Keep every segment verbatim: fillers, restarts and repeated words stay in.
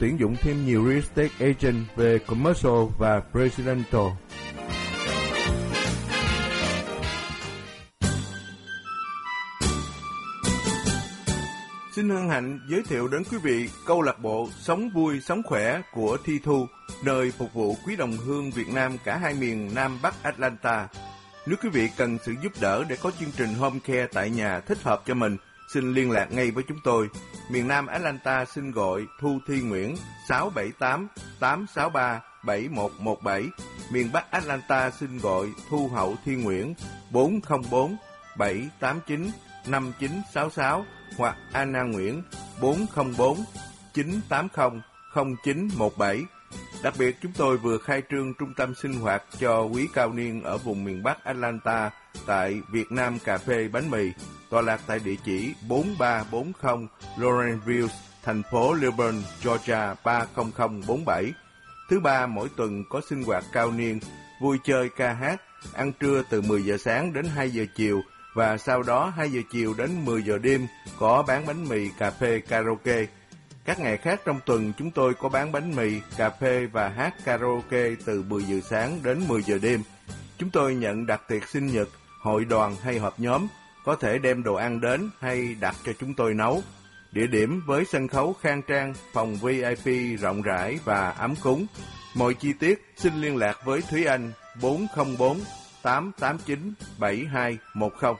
tuyển dụng thêm nhiều real estate agent về commercial và residential. Xin hân hạnh giới thiệu đến quý vị câu lạc bộ Sống Vui Sống Khỏe của Thi Thu, nơi phục vụ quý đồng hương Việt Nam cả hai miền Nam Bắc Atlanta. Nếu quý vị cần sự giúp đỡ để có chương trình home care tại nhà thích hợp cho mình, xin liên lạc ngay với chúng tôi. Miền Nam Atlanta xin gọi Thu Thi Nguyễn sáu bảy tám tám sáu ba bảy một một bảy. Miền Bắc Atlanta xin gọi Thu Hậu Thi Nguyễn bốn không bốn bảy tám chín năm chín sáu sáu hoặc Anna Nguyễn bốn không bốn chín tám không không chín một bảy. Đặc biệt, chúng tôi vừa khai trương trung tâm sinh hoạt cho quý cao niên ở vùng miền Bắc Atlanta tại Việt Nam Cà phê Bánh Mì, tọa lạc tại địa chỉ bốn ba bốn không Lawrence View, thành phố Lilburn, Georgia ba không không bốn bảy. Thứ ba mỗi tuần có sinh hoạt cao niên, vui chơi ca hát, ăn trưa từ mười giờ sáng đến hai giờ chiều, và sau đó hai giờ chiều đến mười giờ đêm có bán bánh mì, cà phê, karaoke. Các ngày khác trong tuần chúng tôi có bán bánh mì, cà phê và hát karaoke từ mười giờ sáng đến mười giờ đêm. Chúng tôi nhận đặt tiệc sinh nhật, hội đoàn hay họp nhóm, có thể đem đồ ăn đến hay đặt cho chúng tôi nấu. Địa điểm với sân khấu khang trang, phòng vi ai pi rộng rãi và ấm cúng. Mọi chi tiết xin liên lạc với Thúy Anh bốn không bốn tám tám chín bảy hai một không.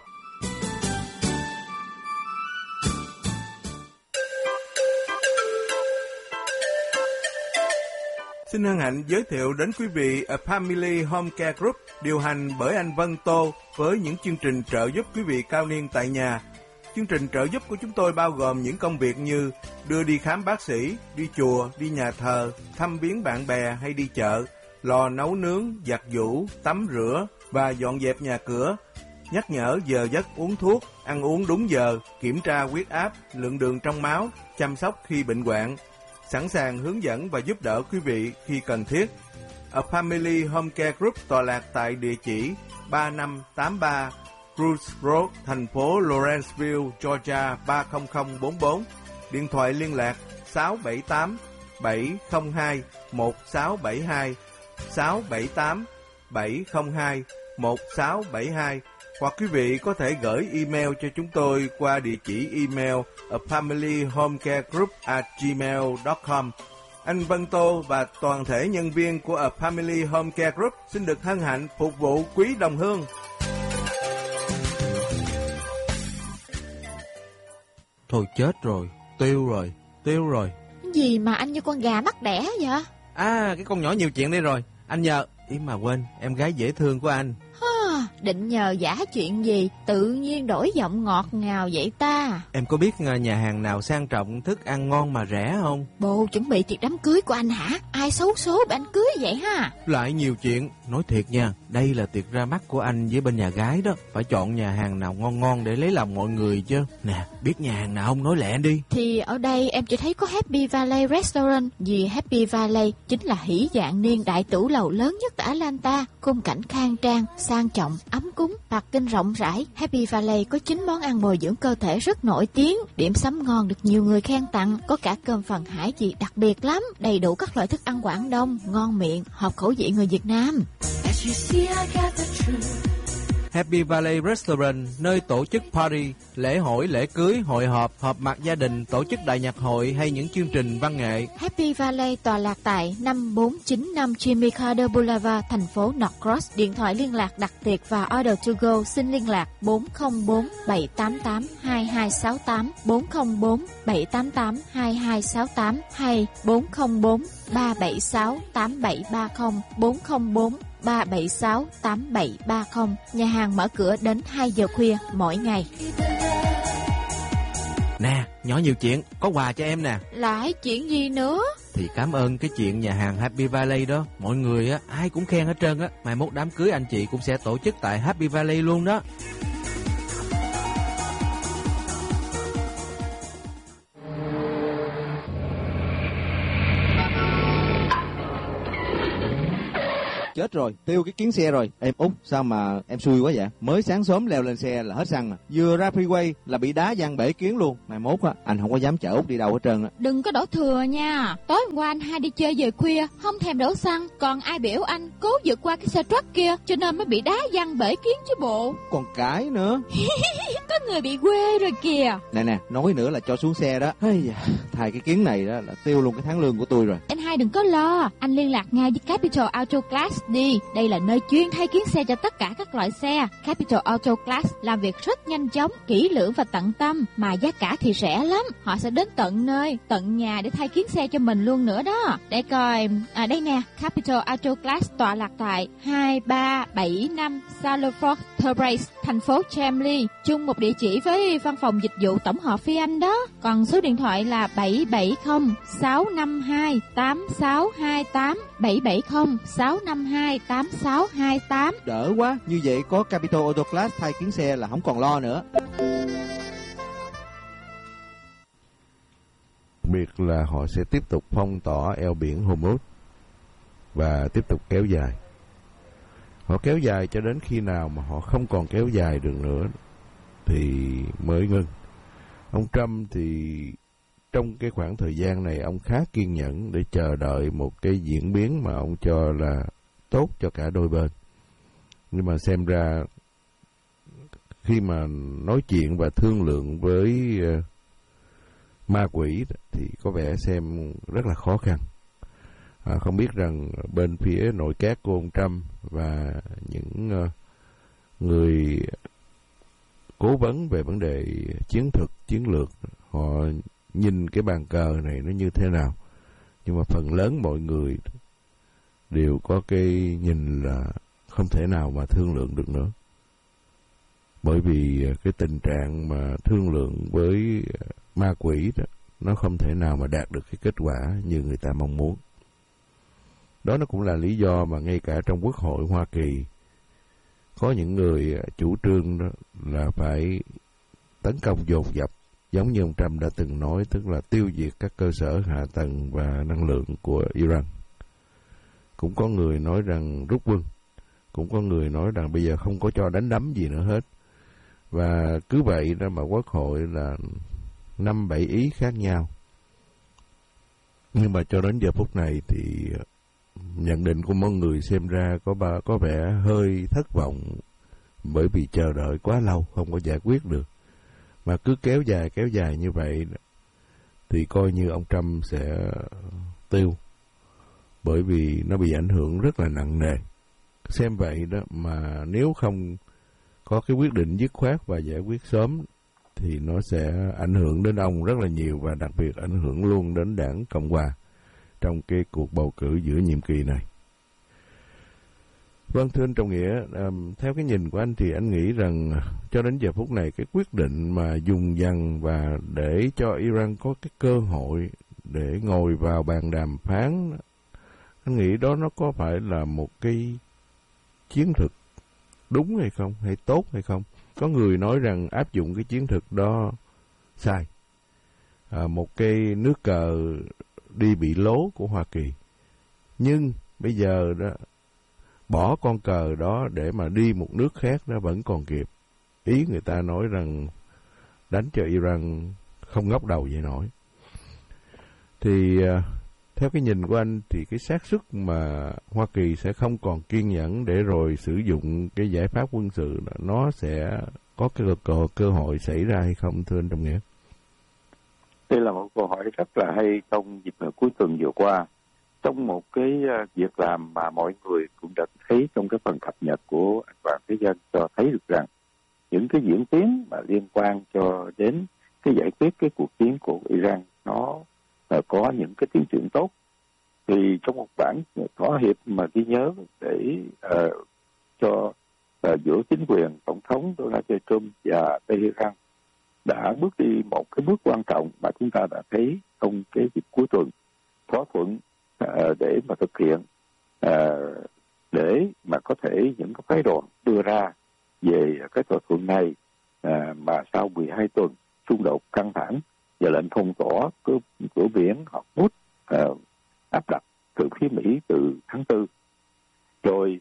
Xin hân hạnh giới thiệu đến quý vị A Family Home Care Group điều hành bởi anh Vân Tô với những chương trình trợ giúp quý vị cao niên tại nhà. Chương trình trợ giúp của chúng tôi bao gồm những công việc như đưa đi khám bác sĩ, đi chùa, đi nhà thờ, thăm viếng bạn bè hay đi chợ, lò nấu nướng, giặt giũ, tắm rửa và dọn dẹp nhà cửa, nhắc nhở giờ giấc uống thuốc, ăn uống đúng giờ, kiểm tra huyết áp, lượng đường trong máu, chăm sóc khi bệnh hoạn, sẵn sàng hướng dẫn và giúp đỡ quý vị khi cần thiết. A Family Home Care Group tọa lạc tại địa chỉ ba năm tám ba Cruise Road, thành phố Lawrenceville, Georgia ba không không bốn bốn. Điện thoại liên lạc sáu bảy tám bảy không hai một sáu bảy hai, sáu bảy tám bảy không hai một sáu bảy hai, hoặc quý vị có thể gửi email cho chúng tôi qua địa chỉ email a family home care group at gmail dot com. Anh Vân Tô và toàn thể nhân viên của A Family Home Care Group xin được hân hạnh phục vụ quý đồng hương. Thôi chết rồi, tiêu rồi, tiêu rồi. Gì mà anh như con gà mắc đẻ vậy? À, cái con nhỏ nhiều chuyện đây rồi. Anh nhờ, im mà quên, em gái dễ thương của anh. Định nhờ giả chuyện gì, tự nhiên đổi giọng ngọt ngào vậy ta? Em có biết nhà hàng nào sang trọng, thức ăn ngon mà rẻ không? Bộ chuẩn bị tiệc đám cưới của anh hả? Ai xấu số bị anh cưới vậy ha? Lại nhiều chuyện, nói thiệt nha, đây là tiệc ra mắt của anh với bên nhà gái đó. Phải chọn nhà hàng nào ngon ngon để lấy lòng mọi người chứ. Nè, biết nhà hàng nào không nói lẹ đi. Thì ở đây em chỉ thấy có Happy Valley Restaurant. Vì Happy Valley chính là hỷ dạng niên đại tửu lầu lớn nhất tại Atlanta, khung cảnh khang trang, sang trọng, ấm cúng, parking rộng rãi. Happy Valley có chín món ăn bồi dưỡng cơ thể rất nổi tiếng, điểm sắm ngon được nhiều người khen tặng, có cả cơm phần hải vị đặc biệt lắm, đầy đủ các loại thức ăn Quảng Đông, ngon miệng, hợp khẩu vị người Việt Nam. Happy Valley Restaurant, nơi tổ chức party, lễ hội, lễ cưới, hội họp, họp mặt gia đình, tổ chức đại nhạc hội hay những chương trình văn nghệ. Happy Valley tọa lạc tại năm bốn chín năm Jimmy Carter Boulevard, thành phố Norcross. Điện thoại liên lạc đặt tiệc và order to go xin liên lạc bốn không bốn bảy tám tám hai hai sáu tám, bốn không bốn bảy tám tám hai hai sáu tám hay bốn không bốn ba bảy sáu tám bảy ba không, bốn không bốn ba bảy sáu tám bảy ba không. Nhà hàng mở cửa đến hai giờ khuya mỗi ngày. Nè, nhỏ nhiều chuyện, có quà cho em nè. Lại chuyện gì nữa? Thì cảm ơn cái chuyện nhà hàng Happy Valley đó. Mọi người á, ai cũng khen hết trơn á. Mai mốt đám cưới anh chị cũng sẽ tổ chức tại Happy Valley luôn đó. Chết rồi, tiêu cái kiến xe rồi. Em Út, sao mà em xui quá vậy? Mới sáng sớm leo lên xe là hết xăng mà. Vừa ra freeway là bị đá văng bể kiến luôn. Mai mốt á, anh không có dám chở Út đi đâu hết trơn á. Đừng có đổ thừa nha. Tối hôm qua anh hai đi chơi về khuya, không thèm đổ xăng. Còn ai biểu anh cố vượt qua cái xe truck kia, cho nên mới bị đá văng bể kiến chứ bộ. Còn cãi nữa. Có người bị quê rồi kìa. Nè nè, nói nữa là cho xuống xe đó. Hey, thay cái kiến này đó là tiêu luôn cái tháng lương của tôi rồi. Anh hai đừng có lo, anh liên lạc ngay với Capital Auto Class đi. Đây là nơi chuyên thay kiến xe cho tất cả các loại xe. Capital Auto Class làm việc rất nhanh chóng, kỹ lưỡng và tận tâm, mà giá cả thì rẻ lắm. Họ sẽ đến tận nơi, tận nhà để thay kiến xe cho mình luôn nữa đó. Để coi, à đây nè, Capital Auto Class tọa lạc tại hai ba bảy năm Salford Terrace, thành phố Chemley, chung một địa chỉ với văn phòng dịch vụ tổng hợp Phi Anh đó. Còn số điện thoại là bảy bảy không sáu năm hai tám sáu hai tám, bảy bảy không sáu năm hai tám sáu hai tám. Đỡ quá, như vậy có Capital Auto Class thay kiến xe là không còn lo nữa. Biệt là họ sẽ tiếp tục phong tỏa eo biển Hormuz và tiếp tục kéo dài. Họ kéo dài cho đến khi nào mà họ không còn kéo dài được nữa thì mới ngưng. Ông Trump thì trong cái khoảng thời gian này ông khá kiên nhẫn để chờ đợi một cái diễn biến mà ông cho là tốt cho cả đôi bên. Nhưng mà xem ra khi mà nói chuyện và thương lượng với uh, ma quỷ thì có vẻ xem rất là khó khăn. À, không biết rằng bên phía nội các của ông Trump và những uh, người cố vấn về vấn đề chiến thuật, chiến lược, họ nhìn cái bàn cờ này nó như thế nào. Nhưng mà phần lớn mọi người đều có cái nhìn là không thể nào mà thương lượng được nữa. Bởi vì cái tình trạng mà thương lượng với ma quỷ đó, nó không thể nào mà đạt được cái kết quả như người ta mong muốn. Đó nó cũng là lý do mà ngay cả trong Quốc hội Hoa Kỳ có những người chủ trương đó là phải tấn công dồn dập, giống như ông Trump đã từng nói, tức là tiêu diệt các cơ sở hạ tầng và năng lượng của Iran. Cũng có người nói rằng rút quân, cũng có người nói rằng bây giờ không có cho đánh đấm gì nữa hết. Và cứ vậy đó mà Quốc hội là năm bảy ý khác nhau. Nhưng mà cho đến giờ phút này thì nhận định của mọi người xem ra có ba, có vẻ hơi thất vọng, bởi vì chờ đợi quá lâu không có giải quyết được. Mà cứ kéo dài kéo dài như vậy thì coi như ông Trump sẽ tiêu, bởi vì nó bị ảnh hưởng rất là nặng nề. Xem vậy đó mà nếu không có cái quyết định dứt khoát và giải quyết sớm thì nó sẽ ảnh hưởng đến ông rất là nhiều, và đặc biệt ảnh hưởng luôn đến đảng Cộng hòa trong cái cuộc bầu cử giữa nhiệm kỳ này. Vâng, thưa anh Trọng Nghĩa, um, theo cái nhìn của anh thì anh nghĩ rằng cho đến giờ phút này cái quyết định mà dùng dần và để cho Iran có cái cơ hội để ngồi vào bàn đàm phán, anh nghĩ đó nó có phải là một cái chiến thuật đúng hay không, hay tốt hay không? Có người nói rằng áp dụng cái chiến thuật đó sai. À, một cái nước cờ đi bị lố của Hoa Kỳ. Nhưng bây giờ đó, bỏ con cờ đó để mà đi một nước khác nó vẫn còn kịp. Ý người ta nói rằng đánh cho Iran không ngóc đầu vậy nổi. Thì theo cái nhìn của anh thì cái xác suất mà Hoa Kỳ sẽ không còn kiên nhẫn để rồi sử dụng cái giải pháp quân sự, nó sẽ có cái cơ, cơ hội xảy ra hay không, thưa anh Trọng Nghĩa? Đây là một câu hỏi rất là hay trong dịp cuối tuần vừa qua. Trong một cái việc làm mà mọi người cũng đã thấy trong cái phần cập nhật của Anh Hoàng Thế Dân cho thấy được rằng những cái diễn tiến mà liên quan cho đến cái giải quyết cái cuộc chiến của Iran nó có những cái tiến triển tốt. Thì trong một bản thỏa hiệp mà ghi nhớ để uh, cho uh, giữa chính quyền tổng thống Donald Trump và Tehran đã bước đi một cái bước quan trọng mà chúng ta đã thấy trong cái dịp cuối tuần, thỏa thuận uh, để mà thực hiện uh, để mà có thể những cái phái đoàn đưa ra về cái thỏa thuận này uh, mà sau mười hai tuần xung đột căng thẳng và lệnh phong tỏa cửa, cửa biển Hormuz uh, áp đặt từ phía Mỹ từ tháng tư. Rồi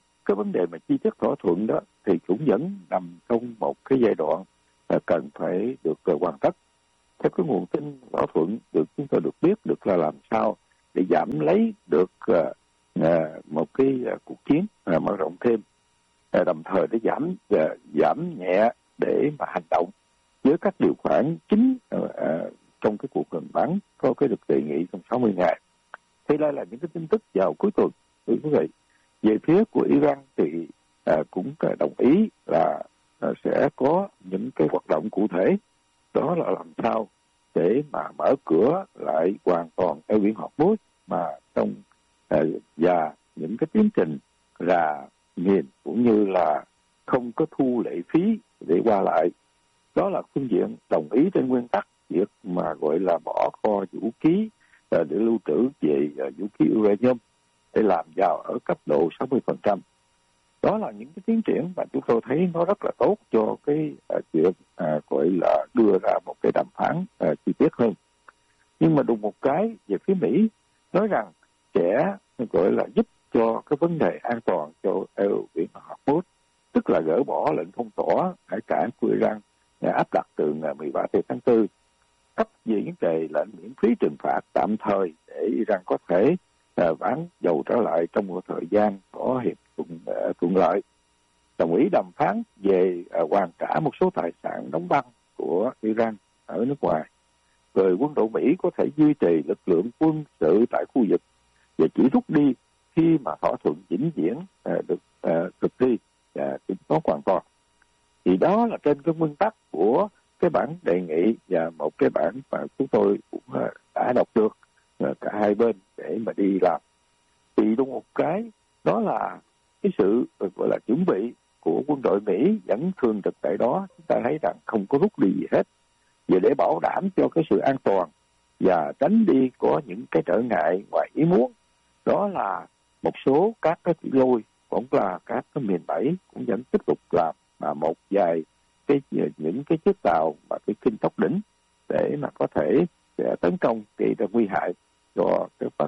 mà chi tiết thỏa thuận đó thì cũng vẫn nằm trong một cái giai đoạn là cần phải được uh, hoàn tất. Theo cái nguồn tin thỏa thuận được chúng tôi được biết được là làm sao để giảm lấy được uh, uh, một cái uh, cuộc chiến uh, mở rộng thêm, uh, đồng thời để giảm uh, giảm nhẹ để mà hành động với các điều khoản chính uh, uh, trong cái cuộc ngừng bắn có cái được đề nghị trong sáu mươi ngày. Thì đây là những cái tin tức vào cuối tuần. Thưa quý vị, về phía của Iran thì uh, cũng uh, đồng ý là uh, sẽ có những cái hoạt động cụ thể, đó là làm sao để mà mở cửa lại hoàn toàn eo biển Hormuz mà trong uh, và những cái tiến trình là nghiền cũng như là không có thu lệ phí để qua lại. Đó là phương diện đồng ý trên nguyên tắc việc mà gọi là bỏ kho vũ khí uh, để lưu trữ về uh, vũ khí uranium để làm giàu ở cấp độ sáu mươi phần trăm. Đó là những cái tiến triển mà chúng tôi thấy nó rất là tốt cho cái uh, chuyện uh, gọi là đưa ra một cái đàm phán uh, chi tiết hơn. Nhưng mà đùng một cái về phía Mỹ nói rằng sẽ gọi là giúp cho cái vấn đề an toàn cho eo biển Hormuz, tức là gỡ bỏ lệnh phong tỏa hải cảng của Iran áp đặt từ ngày mười ba tháng tư, cấp về vấn đề lệnh miễn phí trừng phạt tạm thời để Iran có thể uh, bán dầu trở lại trong một thời gian có hiệp thuận uh, thuận lợi, đồng ý đàm phán về uh, hoàn trả một số tài sản đóng băng của Iran ở nước ngoài, rồi quân đội Mỹ có thể duy trì lực lượng quân sự tại khu vực và chỉ rút đi khi mà thỏa thuận vĩnh viễn uh, được uh, thực thi và kiểm soát hoàn toàn. Thì đó là trên cái nguyên tắc của cái bản đề nghị và một cái bản mà chúng tôi cũng uh, đã đọc được uh, cả hai bên để mà đi làm. Thì đúng một cái đó là cái sự uh, gọi là chuẩn bị của quân đội Mỹ vẫn thường trực tại đó, chúng ta thấy rằng không có rút đi gì hết. Và để bảo đảm cho cái sự an toàn và tránh đi có những cái trở ngại ngoài ý muốn, đó là một số các cái thủy lôi cũng là các cái miền Bẫy cũng vẫn tiếp tục làm mà một vài cái những cái chiếc tàu mà cái kinh tốc đỉnh để mà có thể sẽ tấn công gây ra nguy hại cho cái các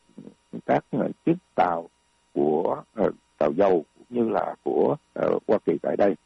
các chiếc tàu của uh, tàu dầu cũng như là của uh, Hoa Kỳ tại đây.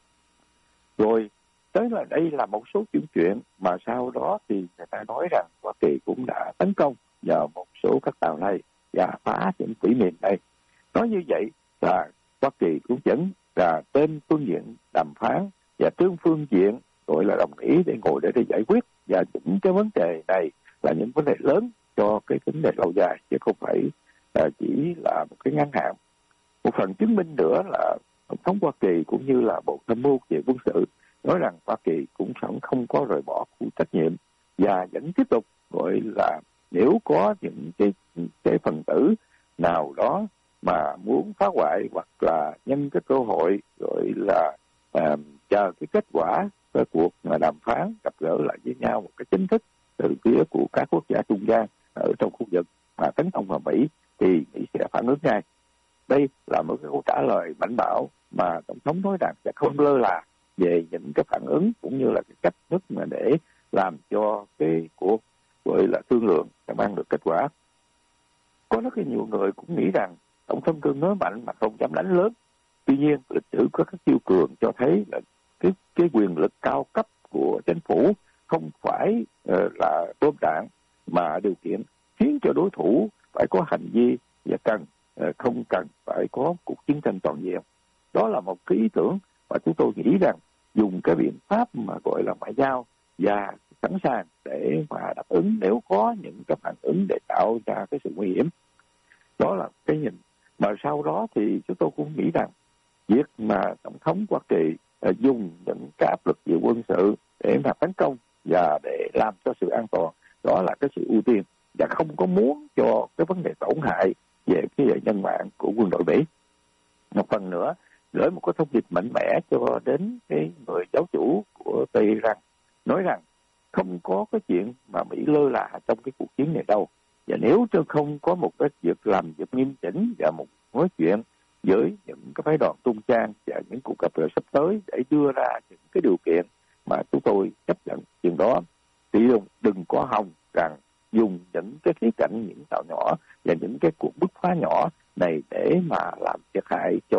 Rồi tới là đây là một số chuyện chuyện mà sau đó thì người ta nói rằng Hoa Kỳ cũng đã tấn công vào một số các tàu này và phá những thủy miền đây. Nói như vậy là Hoa Kỳ cũng vẫn là trên phương diện đàm phán và trên phương diện gọi là đồng ý để ngồi để, để giải quyết, và những cái vấn đề này là những vấn đề lớn cho cái vấn đề lâu dài chứ không phải là chỉ là một cái ngắn hạn. Một phần chứng minh nữa là Tổng thống Hoa Kỳ cũng như là Bộ Tham mưu về quân sự nói rằng Hoa Kỳ cũng không có rời bỏ phụ trách nhiệm và vẫn tiếp tục gọi là nếu có những cái, cái phần tử nào đó mà muốn phá hoại hoặc là nhân cái cơ hội gọi là uh, chờ cái kết quả cái cuộc mà đàm phán gặp gỡ lại với nhau một cái chính thức từ phía của các quốc gia trung gian ở trong khu vực mà tấn công vào Mỹ thì Mỹ sẽ phản ứng ngay. Đây là một cái câu trả lời mạnh bạo mà Tổng thống nói rằng sẽ không lơ là về những cái phản ứng cũng như là cái cách thức mà để làm cho cái cuộc gọi là thương lượng sẽ mang được kết quả. Có rất là nhiều người cũng nghĩ rằng Tổng thống cương nói mạnh mà không dám đánh lớn. Tuy nhiên, lịch sử có các siêu cường cho thấy là cái, cái quyền lực cao cấp của chính phủ không phải uh, là bom đạn mà điều kiện khiến cho đối thủ phải có hành vi và cần uh, không cần phải có cuộc chiến tranh toàn diện. Đó là một cái ý tưởng mà chúng tôi nghĩ rằng dùng cái biện pháp mà gọi là ngoại giao và sẵn sàng để mà đáp ứng nếu có những cái phản ứng để tạo ra cái sự nguy hiểm. Đó là cái nhìn. Mà sau đó thì chúng tôi cũng nghĩ rằng việc mà Tổng thống Hoa Kỳ uh, dùng những cái áp lực về quân sự để mà tấn công và để làm cho sự an toàn, đó là cái sự ưu tiên và không có muốn cho cái vấn đề tổn hại về cái nhân mạng của quân đội Mỹ. Một phần nữa, gửi một cái thông điệp mạnh mẽ cho đến cái người giáo chủ của Tây Iran, nói rằng không có cái chuyện mà Mỹ lơ là trong cái cuộc chiến này đâu. Và nếu chứ không có một cái việc làm việc nghiêm chỉnh và một nói chuyện với những cái phái đoàn trung gian và những cuộc gặp gỡ sắp tới để đưa ra những cái điều kiện mà chúng tôi chấp nhận chuyện đó, thì đừng, đừng có hòng rằng dùng những cái khía cạnh những tàu nhỏ và những cái cuộc bứt phá nhỏ này để mà làm thiệt hại cho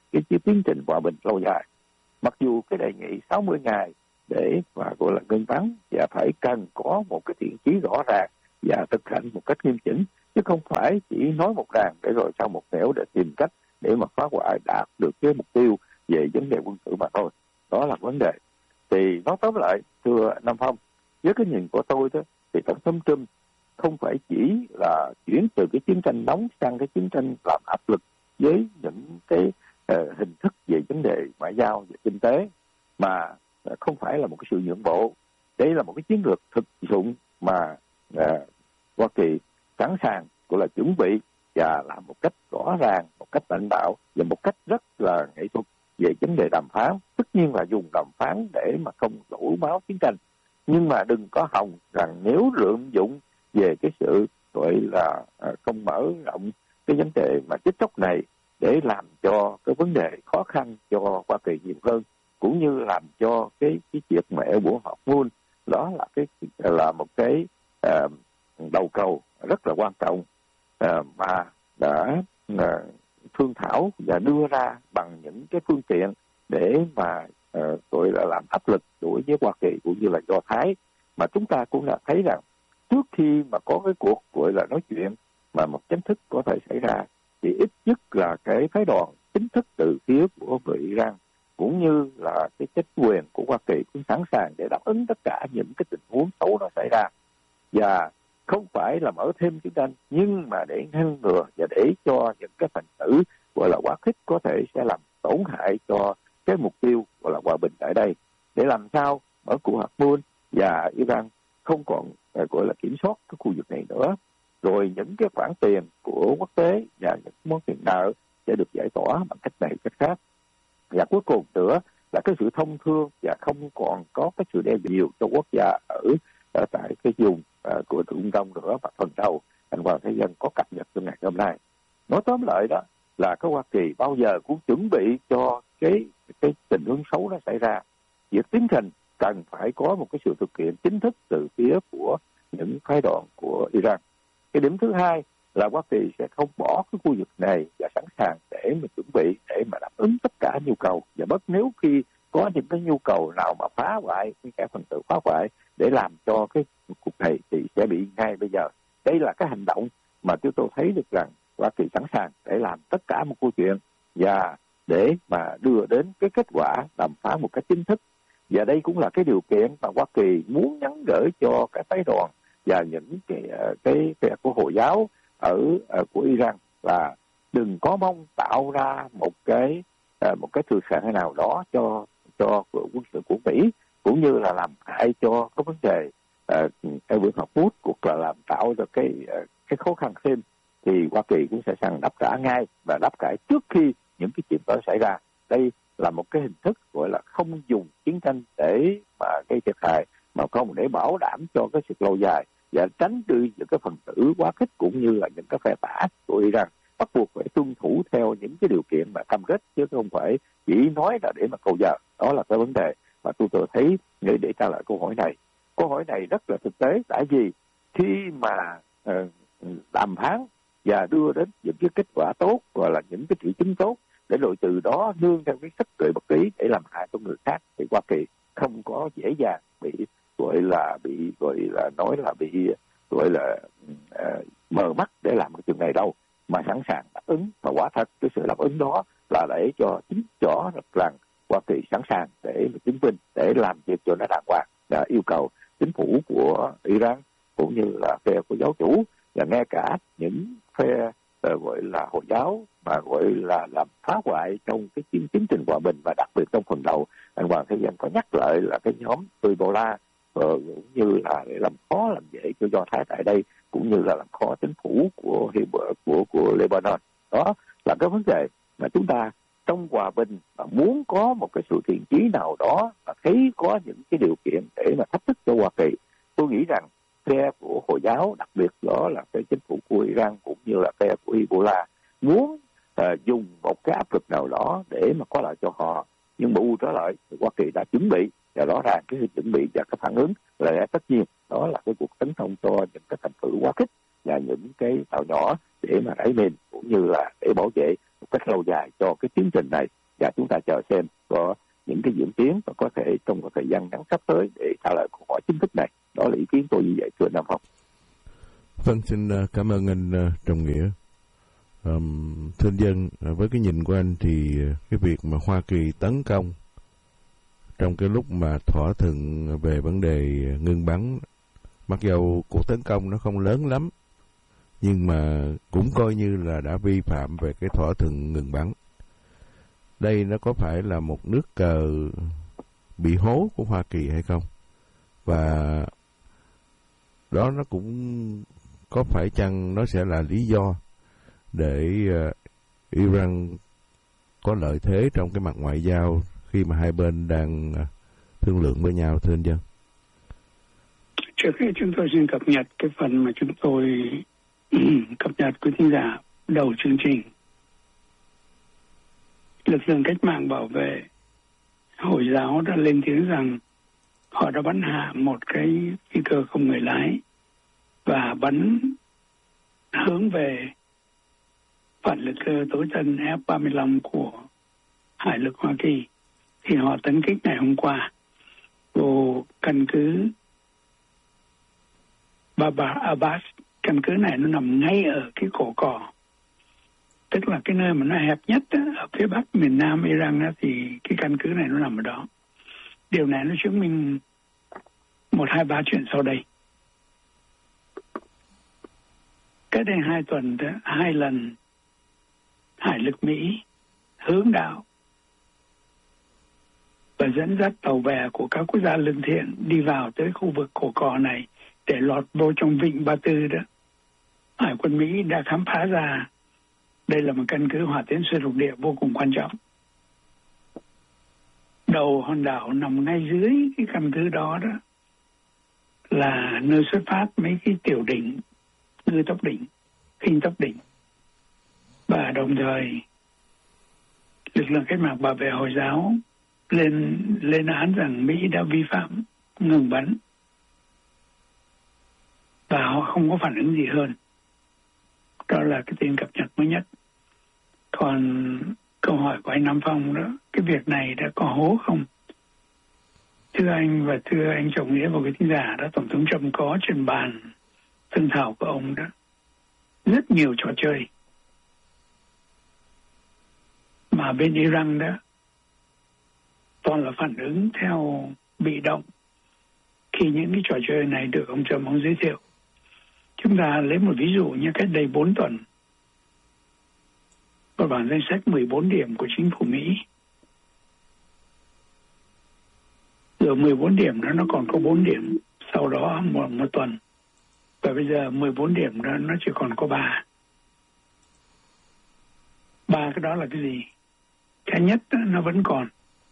cái, cái tiến trình hòa bình lâu dài. Mặc dù cái đề nghị sáu mươi ngày để mà gọi là ngưng bắn và phải cần có một cái thiện chí rõ ràng và thực hành một cách nghiêm chỉnh, chứ không phải chỉ nói một đàn để rồi sang một nẻo để tìm cách để mà phá hoại đạt được cái mục tiêu về vấn đề quân sự mà thôi. Đó là vấn đề. Thì nói tóm lại, thưa Nam Phong, với cái nhìn của tôi đó, thì Tổng thống Trump không phải chỉ là chuyển từ cái chiến tranh nóng sang cái chiến tranh làm áp lực với những cái uh, hình thức về vấn đề ngoại giao và kinh tế, mà uh, không phải là một cái sự nhượng bộ. Đây là một cái chiến lược thực dụng mà uh, Hoa Kỳ sẵn sàng gọi là chuẩn bị và làm một cách rõ ràng, một cách lãnh đạo và một cách rất là nghệ thuật về vấn đề đàm phán. Tất nhiên là dùng đàm phán để mà không đổ máu chiến tranh, nhưng mà đừng có hòng rằng nếu lợi dụng về cái sự gọi là không mở rộng cái vấn đề mà chết chóc này để làm cho cái vấn đề khó khăn cho Hoa Kỳ nhiều hơn, cũng như làm cho cái cái việc mẹ của họ Moon đó là cái là một cái uh, đầu cầu rất là quan trọng uh, mà đã uh, thương thảo và đưa ra bằng những cái phương tiện để mà uh, gọi là làm áp lực đối với Hoa Kỳ cũng như là Do Thái. Mà chúng ta cũng đã thấy rằng trước khi mà có cái cuộc gọi là nói chuyện mà một chính thức có thể xảy ra, thì ít nhất là cái phái đoàn chính thức từ phía của người Iran cũng như là cái chính quyền của Hoa Kỳ cũng sẵn sàng để đáp ứng tất cả những cái tình huống xấu đó xảy ra, và không phải là mở thêm chiến tranh, nhưng mà để ngăn ngừa và để cho những cái phần tử gọi là quá khích có thể sẽ làm tổn hại cho cái mục tiêu gọi là hòa bình tại đây, để làm sao ở cuộc hạt nhân và Iran không còn gọi là kiểm soát cái khu vực này nữa. Rồi những cái khoản tiền của quốc tế và những món tiền nợ sẽ được giải tỏa bằng cách này cách khác. Và cuối cùng nữa là cái sự thông thương và không còn có cái sự đe dọa nhiều cho quốc gia ở, ở tại cái vùng uh, của Trung Đông nữa. Và phần đầu anh Hoàng Thế Dân có cập nhật trong ngày hôm nay. Nói tóm lại đó là cái Hoa Kỳ bao giờ cũng chuẩn bị cho cái cái tình huống xấu đó xảy ra. Việc tiến trình cần phải có một cái sự thực hiện chính thức từ phía của những phái đoàn của Iran. Cái điểm thứ hai là Hoa Kỳ sẽ không bỏ cái khu vực này và sẵn sàng để mà chuẩn bị để mà đáp ứng tất cả nhu cầu, và bất nếu khi có những cái nhu cầu nào mà phá hoại những cái phần tử phá hoại để làm cho cái cuộc này thì sẽ bị ngay bây giờ. Đây là cái hành động mà chúng tôi thấy được rằng Hoa Kỳ sẵn sàng để làm tất cả một câu chuyện và để mà đưa đến cái kết quả đàm phán một cách chính thức. Và đây cũng là cái điều kiện mà Hoa Kỳ muốn nhắn gửi cho cái phái đoàn và những cái cái phe của Hồi giáo ở, ở của Iran là đừng có mong tạo ra một cái một cái thừa sản nào đó cho cho quân sự của Mỹ, cũng như là làm hại cho cái vấn đề cái việc hợp quốc, cuộc là làm tạo cho cái cái khó khăn thêm, thì Hoa Kỳ cũng sẽ sẵn đáp trả ngay và đáp trả trước khi những cái chuyện đó xảy ra. Đây là một cái hình thức gọi là không dùng chiến tranh để mà gây thiệt hại, mà không để bảo đảm cho cái sự lâu dài và tránh đi những cái phần tử quá khích cũng như là những cái phe tả của Iran bắt buộc phải tuân thủ theo những cái điều kiện mà cam kết, chứ không phải chỉ nói là để mà cầu giờ. Đó là cái vấn đề mà tôi tôi thấy để, để trả lời câu hỏi này. Câu hỏi này rất là thực tế, tại vì khi mà uh, đàm phán và đưa đến những cái kết quả tốt, gọi là những cái triệu chứng tốt, để rồi từ đó nương theo cái sắc cười bất ý để làm hại cho người khác, thì Hoa Kỳ không có dễ dàng bị gọi là bị gọi là nói là bị gọi là uh, mờ mắt để làm cái chuyện này đâu, mà sẵn sàng đáp ứng. Và quả thật cái sự đáp ứng đó là để cho chính rõ rằng Hoa Kỳ sẵn sàng để chứng minh, để làm việc cho nó đàng hoàng, đã yêu cầu chính phủ của Iran cũng như là phe của giáo chủ và ngay cả những phe uh, gọi là Hồi giáo mà gọi là làm phá hoại trong cái chiến tiến trình hòa bình. Và đặc biệt trong phần đầu anh Hoàng Thế Dân có nhắc lại là cái nhóm Hezbollah uh, cũng như là để làm khó làm dễ cho Do Thái tại đây, cũng như là làm khó chính phủ của của của Lebanon. Đó là cái vấn đề mà chúng ta trong hòa bình mà muốn có một cái sự thiện chí nào đó mà thấy có những cái điều kiện để mà thách thức cho Hoa Kỳ. Tôi nghĩ rằng phe của Hồi giáo, đặc biệt đó là cái chính phủ của Iran cũng như là phe của Hezbollah muốn uh, dùng một cái áp lực nào đó để mà có lợi cho họ, nhưng bù trở lại thì Hoa Kỳ đã chuẩn bị, và rõ ràng cái sự chuẩn bị và cái phản ứng là tất nhiên đó là cái cuộc tấn công cho những cái thành tựu quá khích và những cái tàu nhỏ để mà đẩy mìn cũng như là để bảo vệ một cách lâu dài cho cái tiến trình này. và chúng ta chờ xem có những cái diễn tiến và có thể trong một thời gian ngắn sắp tới để trả lời câu hỏi chính thức này. Đó là ý kiến tôi như vậy, thưa Nam Phong. Vâng, xin cảm ơn anh Trọng Nghĩa. Um, thưa anh Dân, với cái nhìn của anh thì cái việc mà Hoa Kỳ tấn công trong cái lúc mà thỏa thuận về vấn đề ngưng bắn, mặc dầu cuộc tấn công nó không lớn lắm, nhưng mà cũng coi như là đã vi phạm về cái thỏa thuận ngừng bắn. Đây nó có phải là một nước cờ bị hố của Hoa Kỳ hay không? Và đó nó cũng có phải chăng nó sẽ là lý do để uh, Iran có lợi thế trong cái mặt ngoại giao khi mà hai bên đang uh, thương lượng với nhau, thưa anh Dân? Trước khi chúng tôi xin cập nhật cái phần mà chúng tôi cập nhật quý thính giả đầu chương trình, lực lượng cách mạng bảo vệ Hồi giáo đã lên tiếng rằng họ đã bắn hạ một cái phi cơ không người lái và bắn hướng về phản lực cơ tối tân F ba mươi lăm của Hải lực Hoa Kỳ thì họ tấn kích ngày hôm qua vô căn cứ Babar Abbas. Căn cứ này nó nằm ngay ở cái cổ cỏ, tức là cái nơi mà nó hẹp nhất đó, ở phía bắc miền nam Iran đó, thì cái căn cứ này nó nằm ở đó. Điều này nó chứng minh một hai ba chuyện sau đây. Cách đây hai tuần đó, hai lần Hải lực Mỹ hướng đạo và dẫn dắt tàu bè của các quốc gia lương thiện đi vào tới khu vực cổ cỏ này để lọt vô trong vịnh Ba Tư đó. Hải quân Mỹ đã khám phá ra đây là một căn cứ hỏa tiễn xuyên lục địa vô cùng quan trọng. Đầu hòn đảo nằm ngay dưới cái căn cứ đó đó là nơi xuất phát mấy cái tiểu đỉnh, ngư tốc đỉnh, khinh tốc đỉnh. Và đồng thời lực lượng cách mạng bảo vệ Hồi giáo lên lên án rằng Mỹ đã vi phạm ngừng bắn và họ không có phản ứng gì hơn. Đó là cái tin cập nhật mới nhất. Còn câu hỏi của anh Nam Phong đó, cái việc này đã có hố không? Thưa anh và thưa anh Trọng Nghĩa và quý thính giả đó, Tổng thống Trump có trên bàn thương thảo của ông đó rất nhiều trò chơi mà bên Iran đó toàn là phản ứng theo bị động khi những cái trò chơi này được ông Trump ông giới thiệu. Chúng ta lấy một ví dụ như cách đây bốn tuần, vào bản danh sách mười bốn điểm của chính phủ Mỹ. Rồi mười bốn điểm đó nó còn có bốn điểm, sau đó một, một tuần. Và bây giờ mười bốn điểm đó nó chỉ còn có ba. Ba cái đó là cái gì? Cái nhất đó, nó vẫn còn.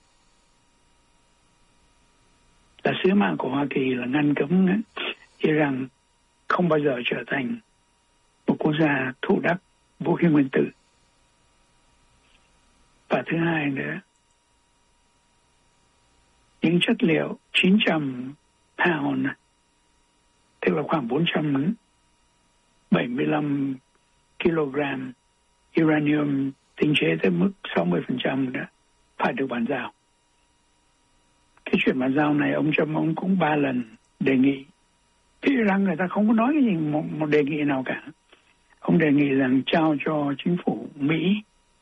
Là sứ mạng của Hoa Kỳ là ngăn cấm Iran không bao giờ trở thành một quốc gia thụ đắc vũ khí nguyên tử. Và thứ hai nữa, những chất liệu chín trăm pound, tức là khoảng bốn trăm bảy mươi lăm kg uranium tinh chế tới mức sáu mươi phần trăm đó phải được bàn giao. Cái chuyện bàn giao này ông Trump ông cũng ba lần đề nghị. Thì rằng người ta không có nói cái gì một, một đề nghị nào cả. Ông đề nghị rằng trao cho chính phủ Mỹ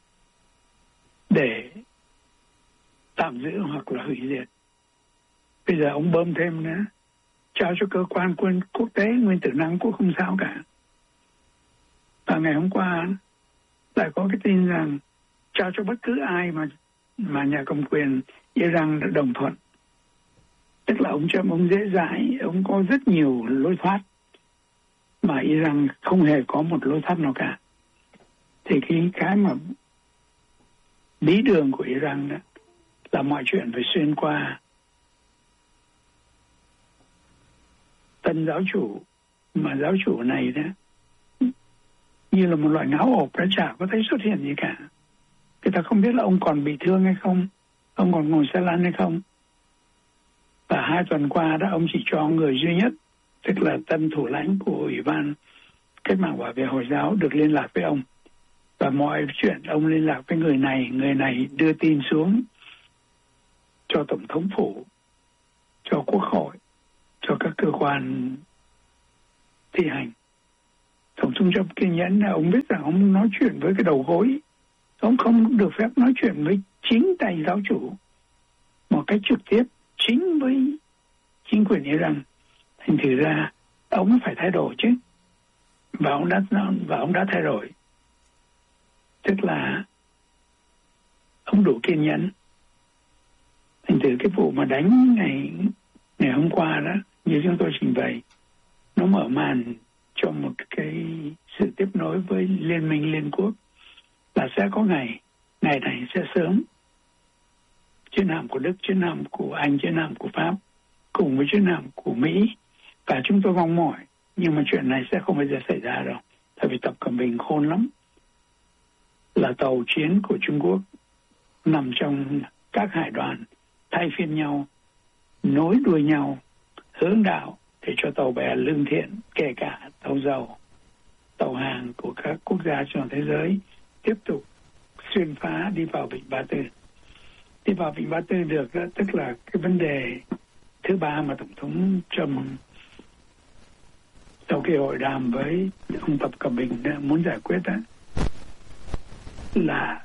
để tạm giữ hoặc là hủy diệt. Bây giờ ông bơm thêm nữa, trao cho cơ quan quân quốc tế nguyên tử năng cũng không sao cả. Và ngày hôm qua lại có cái tin rằng trao cho bất cứ ai mà mà nhà cầm quyền Iran đã đồng thuận. Tức là ông Trump ông dễ dãi, ông có rất nhiều lối thoát mà Iran không hề có một lối thoát nào cả. Thì cái cái mà lý đường của Iran đó là mọi chuyện phải xuyên qua tân giáo chủ, mà giáo chủ này đó như là một loại ngáo ộp, đã chả có thấy xuất hiện gì cả. Người ta không biết là ông còn bị thương hay không, ông còn ngồi xe lăn hay không. Và hai tuần qua đó ông chỉ cho người duy nhất, tức là tân thủ lãnh của Ủy ban Cách mạng bảo vệ Hồi giáo được liên lạc với ông Và mọi chuyện ông liên lạc với người này, người này đưa tin xuống cho Tổng thống phủ, cho Quốc hội, cho các cơ quan thi hành. Tổng thống Trump kiên nhẫn là ông biết rằng ông nói chuyện với cái đầu gối. Ông không được phép nói chuyện với chính tay giáo chủ một cách trực tiếp, chính với chính quyền Iran. Thành thử ra ông phải thay đổi chứ. Và ông đã, và ông đã thay đổi. Tức là ông đủ kiên nhẫn. Thành thử cái vụ mà đánh ngày, ngày hôm qua đó, như chúng tôi trình bày, nó mở màn cho một cái sự tiếp nối với Liên minh Liên Quốc, là sẽ có ngày, ngày này sẽ sớm. Chiến hạm của Đức, chiến hạm của Anh, chiến hạm của Pháp, cùng với chiến hạm của Mỹ. Và chúng tôi mong mỏi, nhưng mà chuyện này sẽ không bao giờ xảy ra đâu. Tại vì Tập Cận Bình khôn lắm. Là tàu chiến của Trung Quốc nằm trong các hải đoàn, thay phiên nhau, nối đuôi nhau, hướng đạo để cho tàu bè lương thiện, kể cả tàu dầu, tàu hàng của các quốc gia trên thế giới tiếp tục xuyên phá đi vào Vịnh Ba Tư. Đi vào Vịnh Ba Tư được đó, tức là cái vấn đề thứ ba mà Tổng thống Trump sau khi hội đàm với ông Tập Cận Bình đã muốn giải quyết đó, là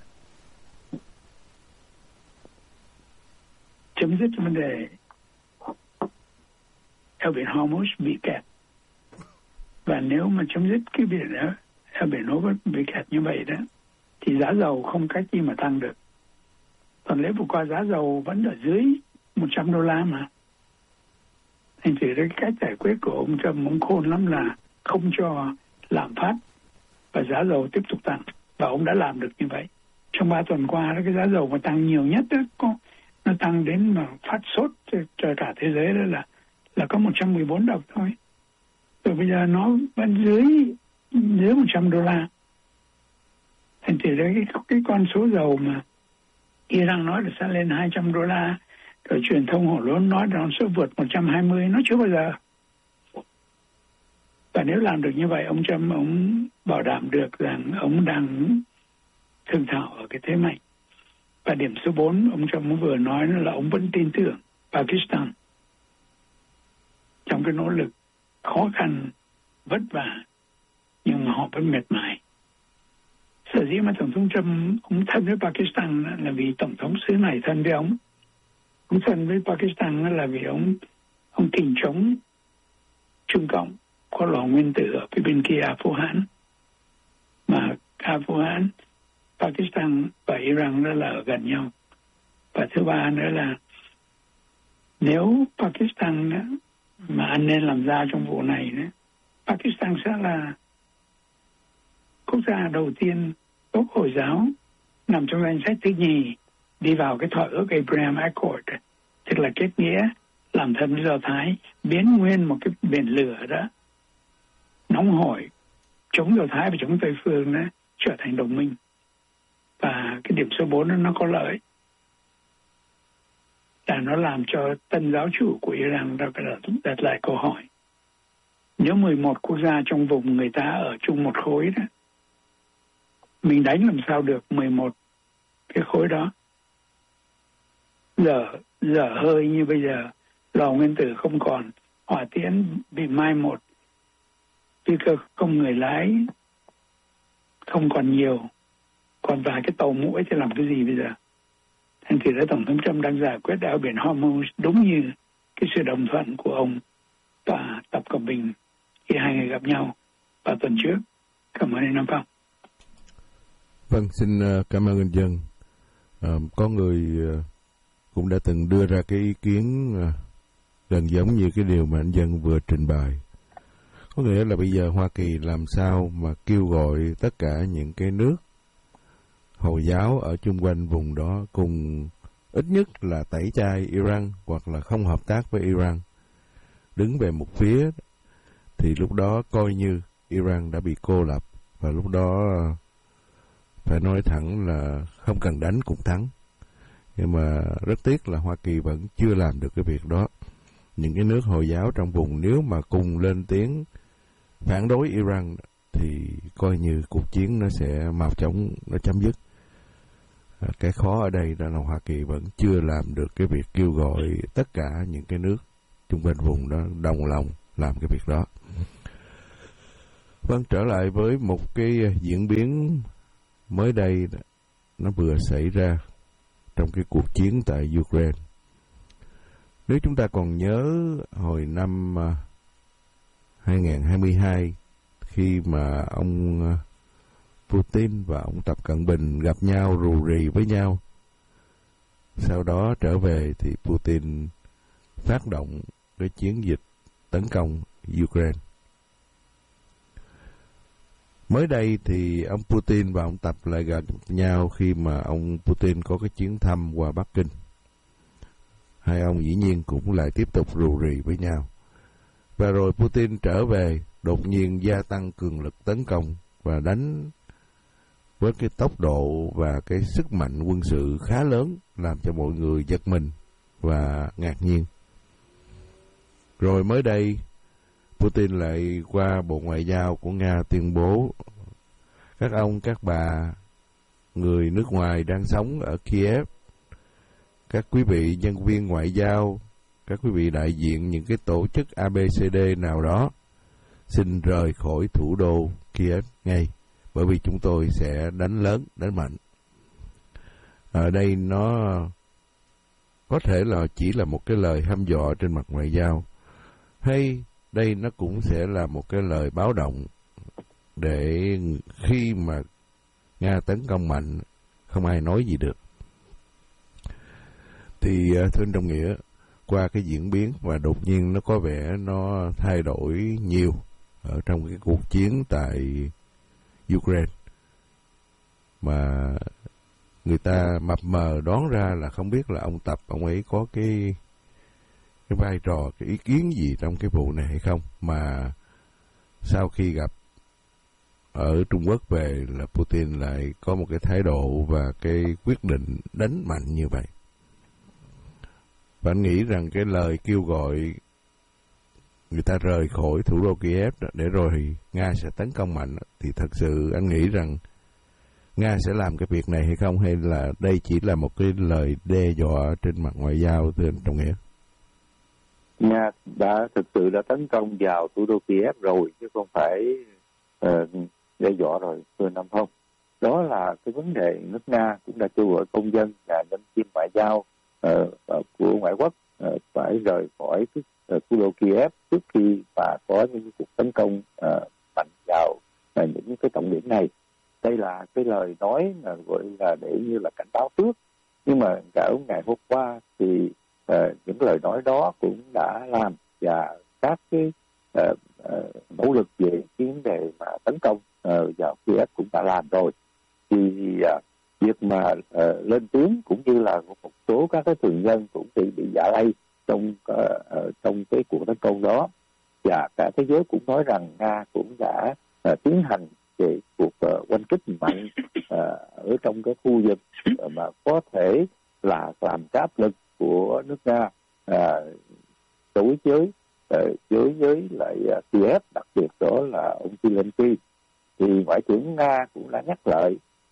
chấm dứt vấn đề eo biển Hormuz bị kẹt. Và nếu mà chấm dứt cái biển đó, eo biển Hormuz bị kẹt như vậy đó, thì giá dầu không cách gì mà tăng được. Còn lễ vừa qua giá dầu vẫn ở dưới một trăm đô la mà. Thành thử cái cách giải quyết của ông Trump, ông khôn lắm là không cho lạm phát và giá dầu tiếp tục tăng. Và ông đã làm được như vậy. Trong ba tuần qua, cái giá dầu mà tăng nhiều nhất đó, có, nó tăng đến mà phát sốt cho, cho cả thế giới đó là là có một trăm mười bốn đồng thôi. Rồi bây giờ nó vẫn dưới dưới một trăm đô la. Thành thử đấy cái, cái con số dầu mà Iran nói là sẽ lên hai trăm đô la, rồi truyền thông hổ lốn nói là nó sẽ vượt một trăm hai mươi, nó chưa bao giờ. Và nếu làm được như vậy, ông Trump ông bảo đảm được rằng ông đang thương thảo ở cái thế mạnh. Và điểm số bốn, ông Trump vừa nói là ông vẫn tin tưởng Pakistan trong cái nỗ lực khó khăn, vất vả, nhưng mà họ vẫn mệt mỏi. Sở dĩ mà Tổng thống Trump ông thân với Pakistan là vì Tổng thống xứ này thân với ông. Ông thân với Pakistan là vì ông ông kình chống Trung Cộng có lò nguyên tử ở phía bên kia Afghanistan. Mà Afghanistan, Pakistan và Iran đó là ở gần nhau. Và thứ ba nữa là nếu Pakistan đó, mà anh nên làm ra trong vụ này đó, Pakistan sẽ là quốc gia đầu tiên gốc Hồi giáo nằm trong danh sách thứ nhì đi vào cái thỏa ước Abraham Accord, tức là kết nghĩa làm thân với Do Thái, biến nguyên một cái biển lửa đó nóng hổi chống Do Thái và chống Tây phương đó trở thành đồng minh. Và cái điểm số bốn đó nó có lợi là nó làm cho tân giáo chủ của Iran đặt, đặt lại câu hỏi. Nếu mười một quốc gia trong vùng người ta ở chung một khối đó, mình đánh làm sao được mười một cái khối đó. Giờ, giờ hơi như bây giờ, lò nguyên tử không còn, hỏa tiễn bị mai một, phi cơ không người lái không còn nhiều, còn vài cái tàu mũi thì làm cái gì bây giờ? Thành thì đã Tổng thống Trump đang giải quyết eo biển Hormuz đúng như cái sự đồng thuận của ông và Tập Cận Bình khi hai người gặp nhau vào tuần trước. Cảm ơn anh Nam Phong. Vâng, xin cảm ơn anh Dân. À, có người cũng đã từng đưa ra cái ý kiến gần giống như cái điều mà anh Dân vừa trình bày. Có nghĩa là bây giờ Hoa Kỳ làm sao mà kêu gọi tất cả những cái nước Hồi giáo ở chung quanh vùng đó cùng ít nhất là tẩy chay Iran hoặc là không hợp tác với Iran, đứng về một phía, thì lúc đó coi như Iran đã bị cô lập, và lúc đó phải nói thẳng là không cần đánh cũng thắng. Nhưng mà rất tiếc là Hoa Kỳ vẫn chưa làm được cái việc đó. Những cái nước Hồi giáo trong vùng nếu mà cùng lên tiếng phản đối Iran thì coi như cuộc chiến nó sẽ mau chóng nó chấm dứt. À, cái khó ở đây đó là Hoa Kỳ vẫn chưa làm được cái việc kêu gọi tất cả những cái nước chung quanh vùng đó đồng lòng làm cái việc đó. Vâng, trở lại với một cái diễn biến mới đây nó vừa xảy ra trong cái cuộc chiến tại Ukraine. Nếu chúng ta còn nhớ hồi năm hai không hai hai khi mà ông Putin và ông Tập Cận Bình gặp nhau rù rì với nhau, sau đó trở về thì Putin phát động cái chiến dịch tấn công Ukraine. Mới đây thì ông Putin và ông Tập lại gặp nhau khi mà ông Putin có cái chuyến thăm qua Bắc Kinh. Hai ông dĩ nhiên cũng lại tiếp tục rù rì với nhau. Và rồi Putin trở về, đột nhiên gia tăng cường lực tấn công và đánh với cái tốc độ và cái sức mạnh quân sự khá lớn, làm cho mọi người giật mình và ngạc nhiên. Rồi mới đây, Putin lại qua Bộ Ngoại giao của Nga tuyên bố các ông, các bà, người nước ngoài đang sống ở Kiev, các quý vị nhân viên ngoại giao, các quý vị đại diện những cái tổ chức a bê xê đê nào đó, xin rời khỏi thủ đô Kiev ngay, bởi vì chúng tôi sẽ đánh lớn, đánh mạnh. Ở đây nó có thể là chỉ là một cái lời hăm dọa trên mặt ngoại giao, hay đây nó cũng sẽ là một cái lời báo động để khi mà Nga tấn công mạnh không ai nói gì được. Thì thưa anh Trọng Nghĩa, qua cái diễn biến và đột nhiên nó có vẻ nó thay đổi nhiều ở trong cái cuộc chiến tại Ukraine, mà người ta mập mờ đoán ra là không biết là ông Tập, ông ấy có cái cái vai trò, cái ý kiến gì trong cái vụ này hay không, mà sau khi gặp ở Trung Quốc về là Putin lại có một cái thái độ và cái quyết định đánh mạnh như vậy. Và anh nghĩ rằng cái lời kêu gọi người ta rời khỏi thủ đô Kiev để rồi Nga sẽ tấn công mạnh, thì thật sự anh nghĩ rằng Nga sẽ làm cái việc này hay không, hay là đây chỉ là một cái lời đe dọa trên mặt ngoại giao, thưa anh Trọng Nghĩa? Nga đã thực sự đã tấn công vào thủ đô Kiev rồi, chứ không phải uh, đe dọa rồi, thưa Nam Phong. Đó là cái vấn đề nước Nga cũng đã kêu gọi công dân và nhân viên ngoại giao uh, uh, của ngoại quốc uh, phải rời khỏi uh, thủ đô Kiev trước khi mà có những cuộc tấn công uh, mạnh vào uh, những cái trọng điểm này. Đây là cái lời nói là gọi là để như là cảnh báo trước, nhưng mà cả ngày hôm qua thì uh, những lời nói đó cũng đã làm, và các cái uh, uh, nỗ lực về cái vấn đề mà tấn công uh, vào Kiev cũng đã làm rồi. Thì uh, việc mà uh, lên tiếng cũng như là một số các cái thường dân cũng bị bị dạ lây trong uh, uh, trong cái cuộc tấn công đó, và cả thế giới cũng nói rằng Nga cũng đã uh, tiến hành về cuộc uh, oanh kích mạnh uh, ở trong cái khu vực uh, mà có thể là làm áp lực của nước Nga uh, đối với uh, đối với lại uh, Kiev, đặc biệt đó là ông Zelensky. Thì ngoại trưởng Nga cũng đã nhắc lại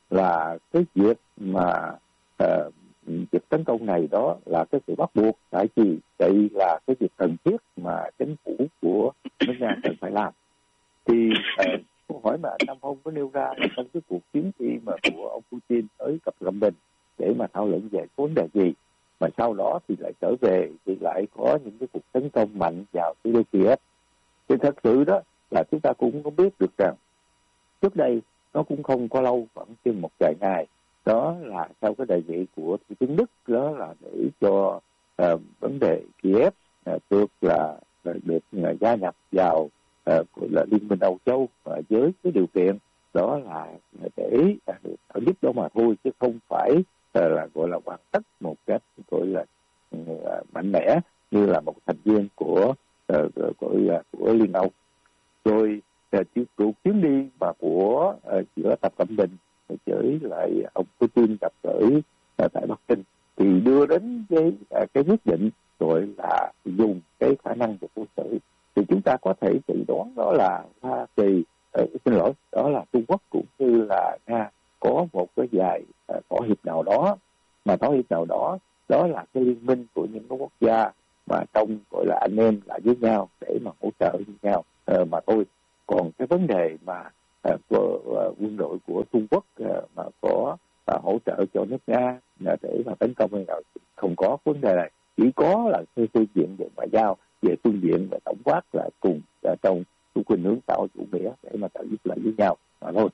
là cái việc mà uh, việc tấn công này đó là cái sự bắt buộc, tại vì đây là cái việc cần thiết mà chính phủ của nước Nga cần phải làm. Thì uh, câu hỏi mà Nam Phong có nêu ra là trong cái cuộc chuyến đi mà của ông Putin tới Tập Cận Bình để mà thảo luận về vấn đề gì, mà sau đó thì lại trở về thì lại có những cái cuộc tấn công mạnh vào thủ đô Kiev. Thì thật sự đó là chúng ta cũng có biết được rằng trước đây nó cũng không có lâu, khoảng trên một vài ngày, đó là sau cái đề nghị của thủ tướng Đức đó là để cho uh, vấn đề Kiev uh, được là uh, được uh, gia nhập vào uh, là Liên minh Âu Châu uh, với cái điều kiện đó là để uh, ở mức đó mà thôi, chứ không phải uh, là gọi là hoàn tất một cách gọi là uh, mạnh mẽ như là một thành viên của uh, của, uh, của Liên Âu. Rồi cuộc chuyến đi mà của uh, giữa Tập Cận Bình với lại ông Putin gặp gỡ uh, tại Bắc Kinh thì đưa đến cái uh, cái quyết định gọi là dùng cái khả năng của quân sự. Thì chúng ta có thể dự đoán đó là Hoa Kỳ uh, xin lỗi, đó là Trung Quốc cũng như là Nga có một cái vài uh, thỏa hiệp nào đó, mà thỏa hiệp nào đó đó là cái liên minh của những cái quốc gia mà trong gọi là anh em lại với nhau để mà hỗ trợ với nhau uh, mà thôi. Còn cái vấn đề mà uh, của, uh, quân đội của Trung Quốc uh, mà có uh, hỗ trợ cho nước Nga uh, để mà tấn công hay nào, không có vấn đề này. Chỉ có là cái phương diện về ngoại giao, về phương diện và tổng quát là cùng uh, trong khuynh hướng xã hội chủ nghĩa để mà trợ giúp lại với nhau mà thôi.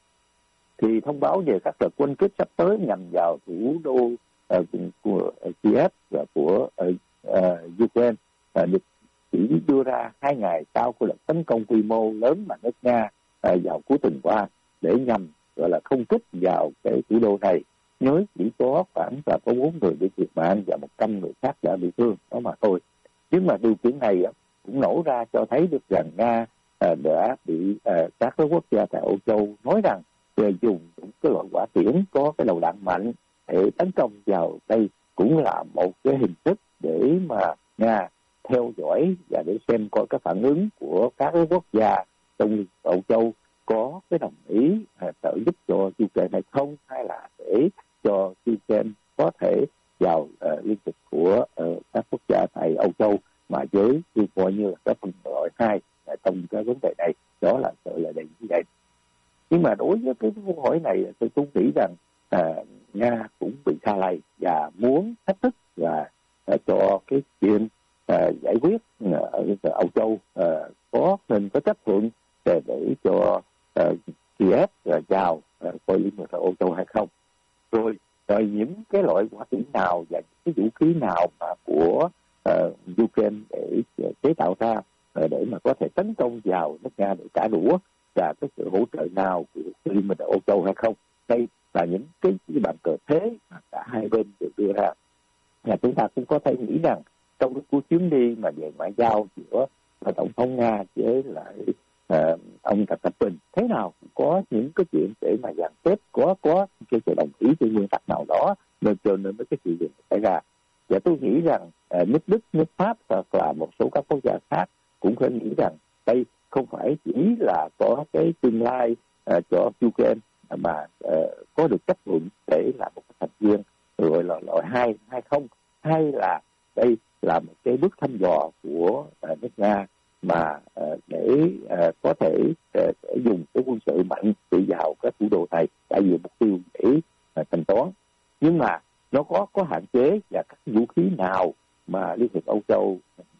Thì thông báo về các đợt quân kích sắp tới nhằm vào thủ đô uh, của uh, Kiev và của uh, uh, Ukraine uh, được chỉ đưa ra hai ngày sau của đợt tấn công quy mô lớn mà nước Nga uh, vào cuối tuần qua để nhằm gọi là không kích vào cái thủ đô này. Nhớ chỉ có khoảng là có bốn người bị thiệt mạng và một trăm người khác đã bị thương đó mà thôi. Nhưng mà điều kiện này uh, cũng nổ ra cho thấy được rằng Nga uh, đã bị uh, các cái quốc gia tại Âu Châu nói rằng uh, dùng những cái loại hỏa tiễn có cái đầu đạn mạnh để tấn công vào đây cũng là một cái hình thức để mà Nga theo dõi và để xem coi cái phản ứng của các cái quốc gia trong Âu Châu có cái đồng ý uh, trợ giúp cho Ukraine hay không, hay là để cho Ukraine có thể vào uh, liên kết của uh, các quốc gia tại Âu Châu mà với thì coi như là cái phần loại hai trong cái vấn đề này. Đó là sự là đề như vậy. Nhưng mà đối với cái câu hỏi này tôi cũng nghĩ rằng à, Nga cũng bị xa lầy và muốn thách thức và à, cho cái chuyện à, giải quyết ở Âu Châu à, có nên có chấp thuận để, để cho à, Kiev vào à, coi liên minh Âu Châu hay không. Rồi rồi những cái loại hỏa tiễn nào và những cái vũ khí nào mà của uh, Ukraine để chế tạo ra uh, để mà có thể tấn công vào nước Nga để trả đũa, và cái sự hỗ trợ nào của liên minh Âu Châu hay không. Đây là những cái, cái bàn cờ thế mà cả hai bên đều đưa ra. Và chúng ta cũng có thể nghĩ rằng trong cái cuộc chuyến đi mà về ngoại giao giữa tổng thống Nga với lại uh, ông Tập Cận Bình thế nào cũng có những cái chuyện để mà dàn xếp, có có cái sự đồng ý trên nguyên tắc nào đó nên cho nên mấy cái sự việc xảy ra. Và tôi nghĩ rằng uh, nước Đức, nước Pháp hoặc là một số các quốc gia khác cũng phải nghĩ rằng đây không phải chỉ là có cái tương lai uh, cho Ukraine mà uh, có được chấp thuận để là một thành viên gọi là loại hai hay không, hay là đây là một cái bước thăm dò của uh, nước Nga mà uh, để uh, có thể uh, để dùng cái quân sự mạnh tự vào cái thủ đô này tại vì mục tiêu để uh, thanh toán. Nhưng mà nó có có hạn chế, và các vũ khí nào mà Liên hiệp Âu Châu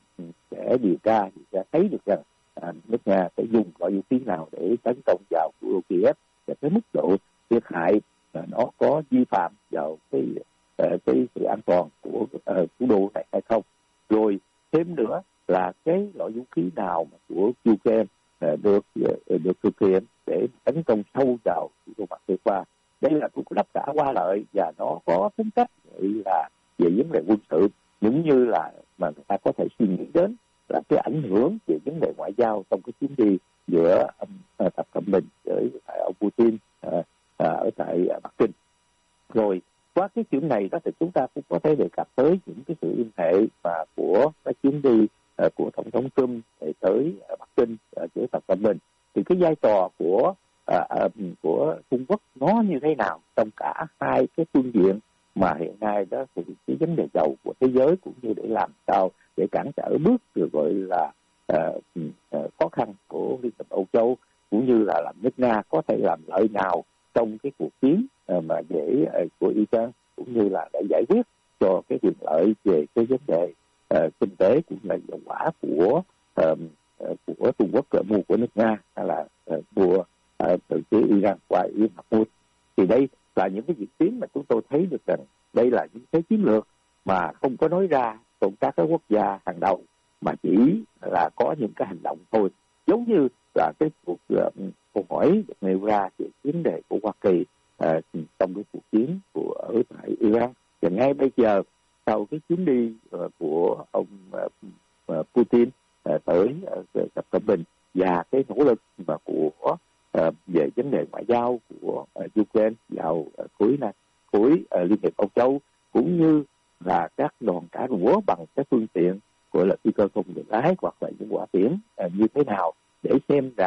sẽ điều tra thì sẽ thấy được rằng à, nước Nga sẽ dùng loại vũ khí nào để tấn công vào thủ đô Kiev, và cái mức độ thiệt hại là nó có vi phạm vào cái uh, cái sự an toàn của uh, thủ đô này hay không. Rồi thêm nữa là cái loại vũ khí nào mà của Ukraine uh, được uh, được thực hiện để tấn công sâu vào thủ đô Moscow. Đây là cuộc đáp trả qua lợi và nó có tính cách là về vấn đề quân sự, cũng như là mà người ta có thể suy nghĩ đến là cái ảnh hưởng về vấn đề ngoại giao trong cái chuyến đi giữa um, Tập Cận Bình với ông Putin uh, uh, ở tại uh, Bắc Kinh. Rồi qua cái chuyện này đó thì chúng ta cũng có thể đề cập tới những cái sự liên hệ mà của cái chuyến đi uh, của Tổng thống Trump để tới uh, Bắc Kinh uh, với Tập Cận Bình. Thì cái vai trò của uh, uh, của Trung Quốc nó như thế nào trong cả hai cái phương diện mà hiện nay đó thì cái vấn đề dầu của thế giới, cũng như để làm sao để cản trở bước được gọi là uh, uh, khó khăn của Liên hiệp Âu Châu, cũng như là làm nước Nga có thể làm lợi nào trong cái cuộc chiến uh, mà để uh, của Iran, cũng như là để giải quyết cho cái quyền lợi về cái vấn đề uh, kinh tế cũng là hiệu quả của uh, uh, của Trung Quốc uh, mua của nước Nga, hay là uh, mua uh, từ phía Iran qua Iran Mahmoud. Thì đây là những cái diễn tiến mà chúng tôi thấy được rằng đây là những cái chiến lược mà không có nói ra trong các cái quốc gia hàng đầu, mà chỉ là có những cái hành động thôi. Giống như là cái cuộc uh, câu hỏi được nêu ra về vấn đề của Hoa Kỳ uh, trong cái cuộc chiến của ở tại Iran. Và ngay bây giờ sau cái chuyến đi uh, của ông uh, uh, Putin uh, tới uh, Tập Cận Bình và cái nỗ lực mà của uh, về vấn đề ngoại giao của uh, Ukraine vào uh, khối này khối uh, Liên hiệp Âu Châu, cũng như là các đoàn trả đũa bằng các phương tiện gọi là phi cơ không người lái hoặc là những quả tiễn uh, như thế nào, để xem rằng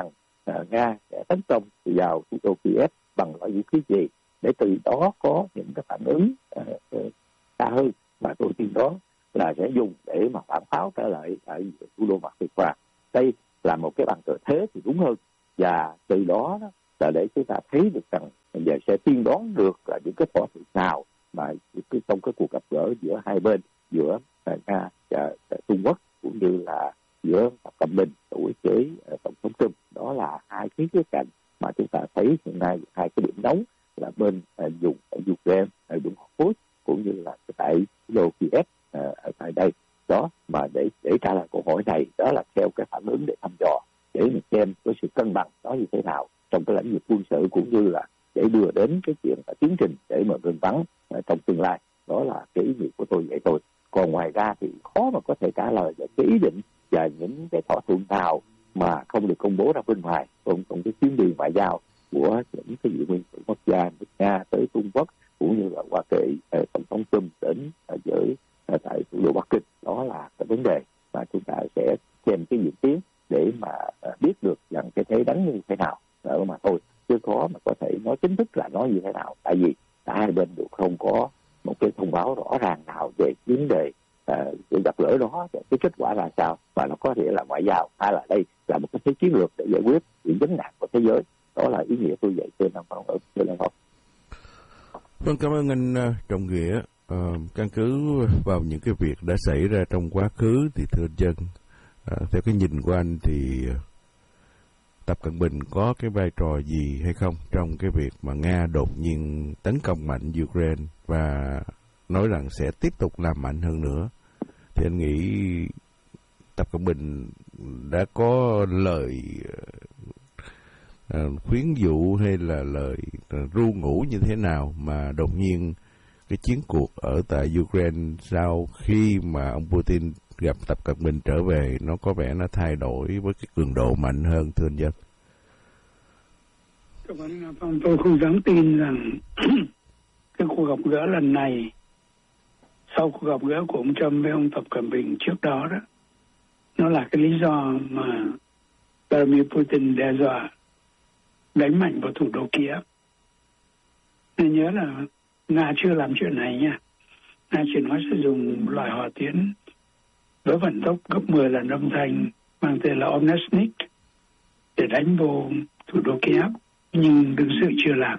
uh, Nga sẽ tấn công vào thủ đô Kiev bằng loại vũ khí gì, để từ đó có những cái phản ứng uh, uh, xa hơn mà tôi tin đó là sẽ dùng để mà phản pháo trở lại ở thủ đô Moscow. Đây là một cái bàn cờ thế thì đúng hơn, và từ đó, đó là để chúng ta thấy được rằng giờ sẽ tiên đoán được là những cái thỏa thuận nào mà trong cái cuộc gặp gỡ giữa hai bên, giữa Nga và Trung Quốc cũng như là giữa Tập Cận Bình đối với tổng thống Trump. Đó là hai cái khía cạnh mà chúng ta thấy hiện nay, hai cái điểm nóng là bên dùng ở Ukraine, ở vùng Hormuz cũng như là tại thủ đô Kiev ở tại đây. Đó mà để để trả lời câu hỏi này, đó là theo cái phản ứng để thăm dò, để mình xem cái sự cân bằng đó như thế nào trong cái lĩnh vực quân sự, cũng như là để đưa đến cái chuyện là tiến trình để mà ngừng bắn trong tương lai. Đó là cái ý nghĩa của tôi vậy thôi. Còn ngoài ra thì khó mà có thể trả lời về cái ý định và những cái thỏa thuận nào mà không được công bố ra bên ngoài trong, trong cái chuyến đi ngoại giao của những cái vị nguyên thủ quốc gia nước Nga tới Trung Quốc cũng như là Hoa Kỳ, tổng thống Trump đến với tại thủ đô Bắc Kinh. Đó là cái vấn đề mà chúng ta sẽ xem cái diễn tiến để mà biết được rằng cái thế đánh như thế nào đó mà thôi, chứ khó mà có thể nói chính thức là nói như thế nào, tại vì cả hai bên đều không có một cái thông báo rõ ràng nào về vấn đề uh, gặp gỡ đó, cái kết quả là sao, và nó có thể là ngoại giao hay là đây là một cái thế chiến lược để giải quyết những vấn nạn của thế giới. Đó là ý nghĩa tôi dạy trên năm học ở trên năm học. Vâng, cảm ơn anh Trọng Nghĩa. Uh, căn cứ vào những cái việc đã xảy ra trong quá khứ thì thưa anh Dân, uh, theo cái nhìn của anh thì uh, Tập Cận Bình có cái vai trò gì hay không trong cái việc mà Nga đột nhiên tấn công mạnh Ukraine và nói rằng sẽ tiếp tục làm mạnh hơn nữa, thì anh nghĩ Tập Cận Bình đã có lời uh, khuyến dụ hay là lời uh, ru ngủ như thế nào mà đột nhiên cái chiến cuộc ở tại Ukraine sau khi mà ông Putin gặp Tập Cận Bình trở về nó có vẻ nó thay đổi với cái cường độ mạnh hơn, thưa anh Dân? Tôi không dám tin rằng cái cuộc gặp gỡ lần này, sau cuộc gặp gỡ của ông Trump với ông Tập Cận Bình trước đó đó, nó là cái lý do mà Vladimir Putin đe dọa đánh mạnh vào thủ đô Kiev. Nên nhớ là Nga chưa làm chuyện này nha. Nga chỉ nói sẽ dùng loại hỏa tiễn với vận tốc gấp mười lần âm thanh mang tên là Omnesnik để đánh vô thủ đô Kiev, nhưng đương sự chưa làm.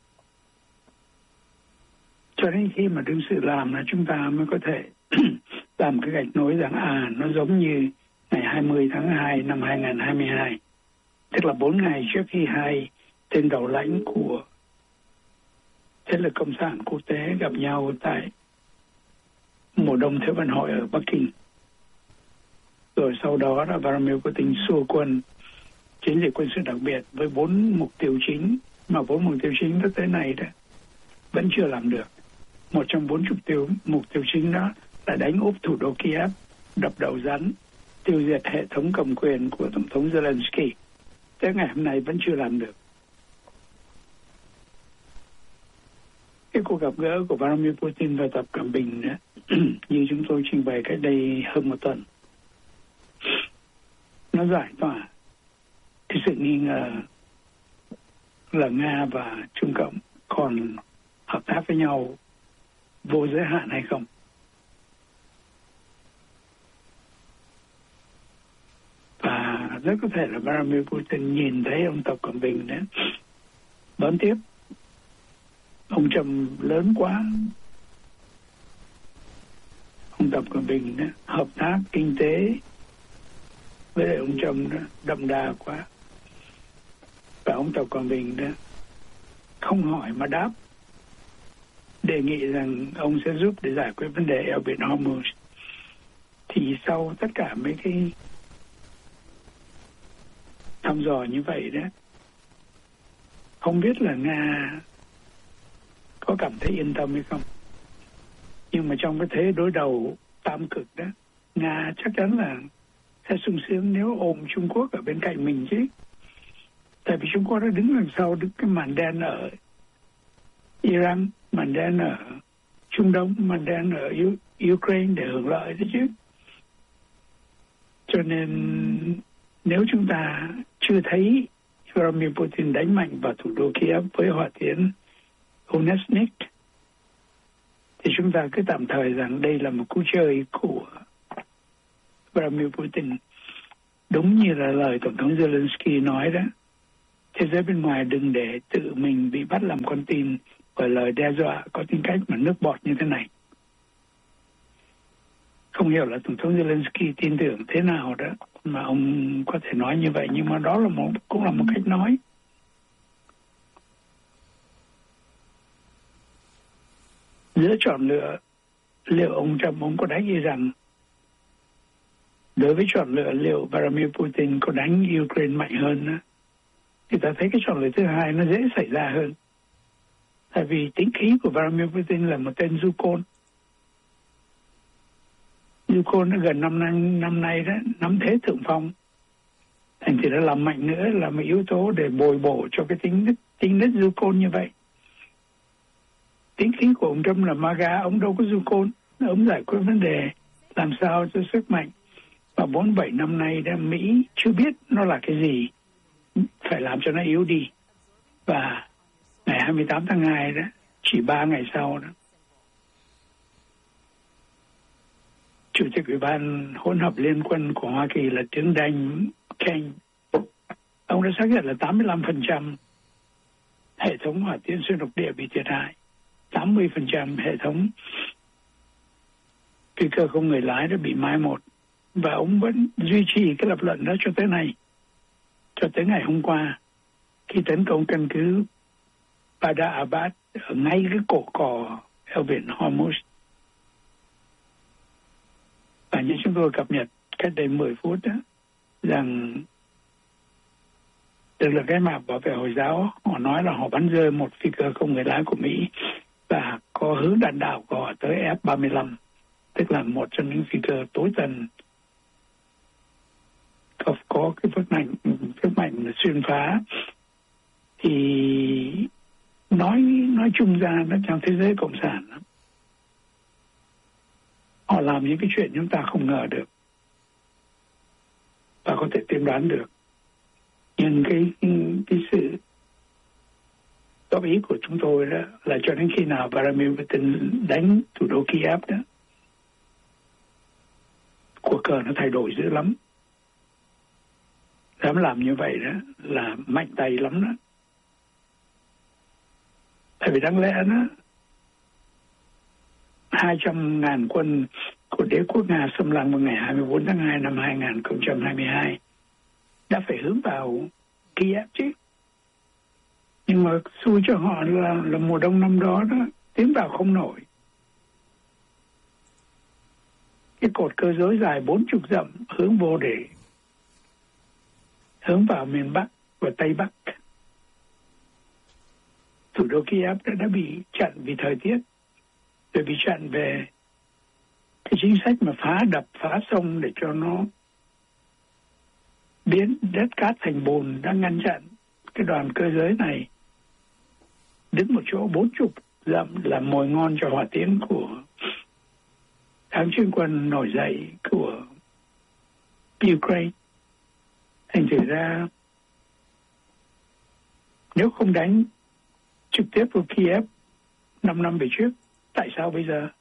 Cho đến khi mà đương sự làm là chúng ta mới có thể làm cái gạch nối rằng à, nó giống như ngày hai mươi tháng hai năm hai nghìn không trăm hai mươi hai, tức là bốn ngày trước khi hai tên đầu lãnh của thế lực cộng sản quốc tế gặp nhau tại mùa đông Thế vận hội ở Bắc Kinh. Rồi sau đó là Vladimir Putin xua quân chiến dịch quân sự đặc biệt với bốn mục tiêu chính, mà bốn mục tiêu chính tới này đó vẫn chưa làm được. Một trong bốn mục tiêu mục tiêu chính đó là đánh úp thủ đô Kiev, đập đầu rắn, tiêu diệt hệ thống cầm quyền của tổng thống Zelensky. Tới ngày hôm nay vẫn chưa làm được. Cái cuộc gặp gỡ của Vladimir Putin và Tập Cận Bình đó, như chúng tôi trình bày cách đây hơn một tuần, nó giải tỏa cái sự nghi ngờ là Nga và Trung Cộng còn hợp tác với nhau vô giới hạn hay không. Và rất có thể là Vladimir Putin nhìn thấy ông Tập Cận Bình đó đón tiếp ông Trump lớn quá, ông Tập Cận Bình đó, hợp tác kinh tế với lại ông Trump đó, đậm đà quá, và ông Tập Cận Bình đó không hỏi mà đáp, đề nghị rằng ông sẽ giúp để giải quyết vấn đề eo biển Hormuz. Thì sau tất cả mấy cái thăm dò như vậy đó, không biết là Nga có cảm thấy yên tâm hay không, nhưng mà trong cái thế đối đầu tam cực đó, Nga chắc chắn là sẽ sung sướng nếu ôm Trung Quốc ở bên cạnh mình chứ. Tại vì Trung Quốc đã đứng đằng sau đứng cái màn đen ở Iran, màn đen ở Trung Đông, màn đen ở U- Ukraine để hưởng lợi đấy chứ. Cho nên nếu chúng ta chưa thấy Vladimir Putin đánh mạnh vào thủ đô Kiev với hỏa tiễn Onesnik, thì chúng ta cứ tạm thời rằng đây là một cú chơi của Vladimir Putin. Đúng như là lời Tổng thống Zelensky nói đó, thế giới bên ngoài đừng để tự mình bị bắt làm con tin bởi lời đe dọa có tính cách mà nước bọt như thế này. Không hiểu là Tổng thống Zelensky tin tưởng thế nào đó mà ông có thể nói như vậy, nhưng mà đó là một cũng là một cách nói. Giữa chọn lựa liệu ông Trump ông có đánh gì rằng, đối với chọn lựa liệu Vladimir Putin có đánh Ukraine mạnh hơn đó, thì ta thấy cái chọn lựa thứ hai nó dễ xảy ra hơn. Tại vì tính khí của Vladimir Putin là một tên du côn. Du côn nó gần năm nay, năm nay đó, nắm thế thượng phong. Thành thì nó làm mạnh nữa là một yếu tố để bồi bổ cho cái tính nết, tính nết du côn như vậy. Tính khí của ông Trump là MAGA, ông đâu có du côn. Ông giải quyết vấn đề làm sao cho sức mạnh. Và bốn bảy năm nay đó, Mỹ chưa biết nó là cái gì, phải làm cho nó yếu đi. Và ngày hai mươi tám tháng hai đó, chỉ ba ngày sau đó, Chủ tịch Ủy ban hỗn hợp liên quân của Hoa Kỳ là tướng Dan Kane, ông đã xác nhận là tám mươi lăm phần trăm hệ thống hỏa tiễn xuyên lục địa bị thiệt hại, tám mươi phần trăm hệ thống phi cơ không người lái đã bị mai một. Và ông vẫn duy trì cái lập luận đó cho tới nay, cho tới ngày hôm qua, khi tấn công căn cứ Badr Abbas ở ngay cái cổ cò eo biển Hormuz. Và như chúng tôi cập nhật cách đây mười phút đó, rằng lực lượng cách mạng bảo vệ Hồi giáo họ nói là họ bắn rơi một phi cơ không người lái của Mỹ và có hướng đạn đạo của họ tới F ba mươi lăm, tức là một trong những phi cơ tối tần có, có cái sức mạnh sức mạnh xuyên phá. Thì nói nói chung ra nó trong thế giới cộng sản đó, họ làm những cái chuyện chúng ta không ngờ được và có thể tiên đoán được. Nhưng cái, cái sự góp ý của chúng tôi đó là cho đến khi nào Vladimir Putin đánh thủ đô Kiev đó, cuộc cờ nó thay đổi dữ lắm. Dám làm như vậy đó là mạnh tay lắm đó. Tại vì đáng lẽ đó, hai trăm ngàn quân của đế quốc Nga xâm lăng vào ngày hai mươi bốn tháng hai năm hai nghìn không trăm hai mươi hai đã phải hướng vào Kiev chứ. Nhưng mà xui cho họ là, là mùa đông năm đó đó tiến vào không nổi. Cái cột cơ giới dài bốn mươi dặm hướng vô để hướng vào miền Bắc và Tây Bắc. Thủ đô Kiev đã, đã bị chặn vì thời tiết, rồi bị chặn về cái chính sách mà phá đập, phá sông để cho nó biến đất cát thành bùn, đã ngăn chặn cái đoàn cơ giới này đứng một chỗ bốn mươi dặm làm mồi ngon cho hỏa tiễn của kháng chiến quân nổi dậy của Ukraine. Thành thử ra nếu không đánh trực tiếp vào Kiev năm năm về trước, tại sao bây giờ?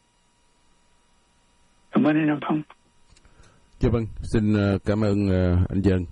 Cảm ơn anh Nam Phong. Dạ vâng, xin cảm ơn anh Dân.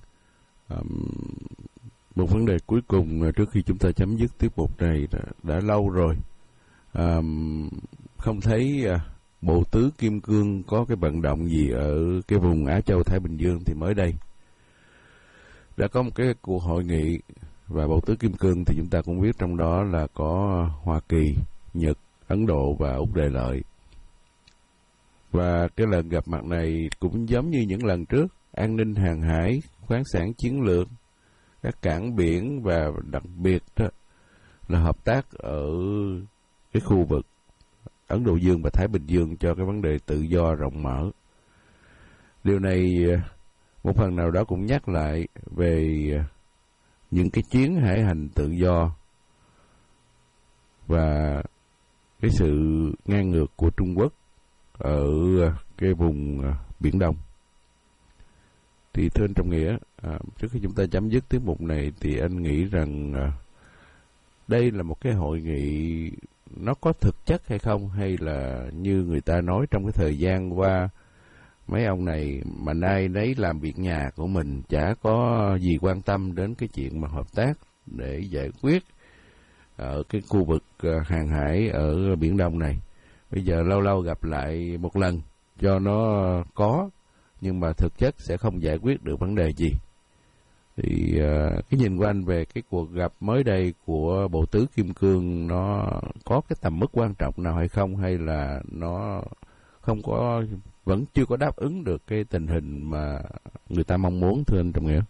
Một vấn đề cuối cùng trước khi chúng ta chấm dứt tiết mục này, đã, đã lâu rồi à, không thấy à, Bộ Tứ Kim Cương có cái vận động gì ở cái vùng Á Châu Thái Bình Dương, thì mới đây đã có một cái cuộc hội nghị, và Bộ Tứ Kim Cương thì chúng ta cũng biết trong đó là có Hoa Kỳ, Nhật, Ấn Độ và Úc Đại Lợi. Và cái lần gặp mặt này cũng giống như những lần trước, an ninh hàng hải, khoáng sản chiến lược, các cảng biển, và đặc biệt đó là hợp tác ở cái khu vực Ấn Độ Dương và Thái Bình Dương cho cái vấn đề tự do rộng mở. Điều này một phần nào đó cũng nhắc lại về những cái chuyến hải hành tự do và cái sự ngang ngược của Trung Quốc ở cái vùng Biển Đông. Thì thưa anh Trọng Nghĩa, à, trước khi chúng ta chấm dứt tiết mục này thì anh nghĩ rằng à, đây là một cái hội nghị nó có thực chất hay không, hay là như người ta nói trong cái thời gian qua mấy ông này mà nay nấy làm việc nhà của mình, chả có gì quan tâm đến cái chuyện mà hợp tác để giải quyết ở cái khu vực hàng hải ở Biển Đông này. Bây giờ lâu lâu gặp lại một lần cho nó có, nhưng mà thực chất sẽ không giải quyết được vấn đề gì. Thì uh, cái nhìn của anh về cái cuộc gặp mới đây của Bộ Tứ Kim Cương nó có cái tầm mức quan trọng nào hay không, hay là nó không có, vẫn chưa có đáp ứng được cái tình hình mà người ta mong muốn, thưa anh Trọng Nghĩa?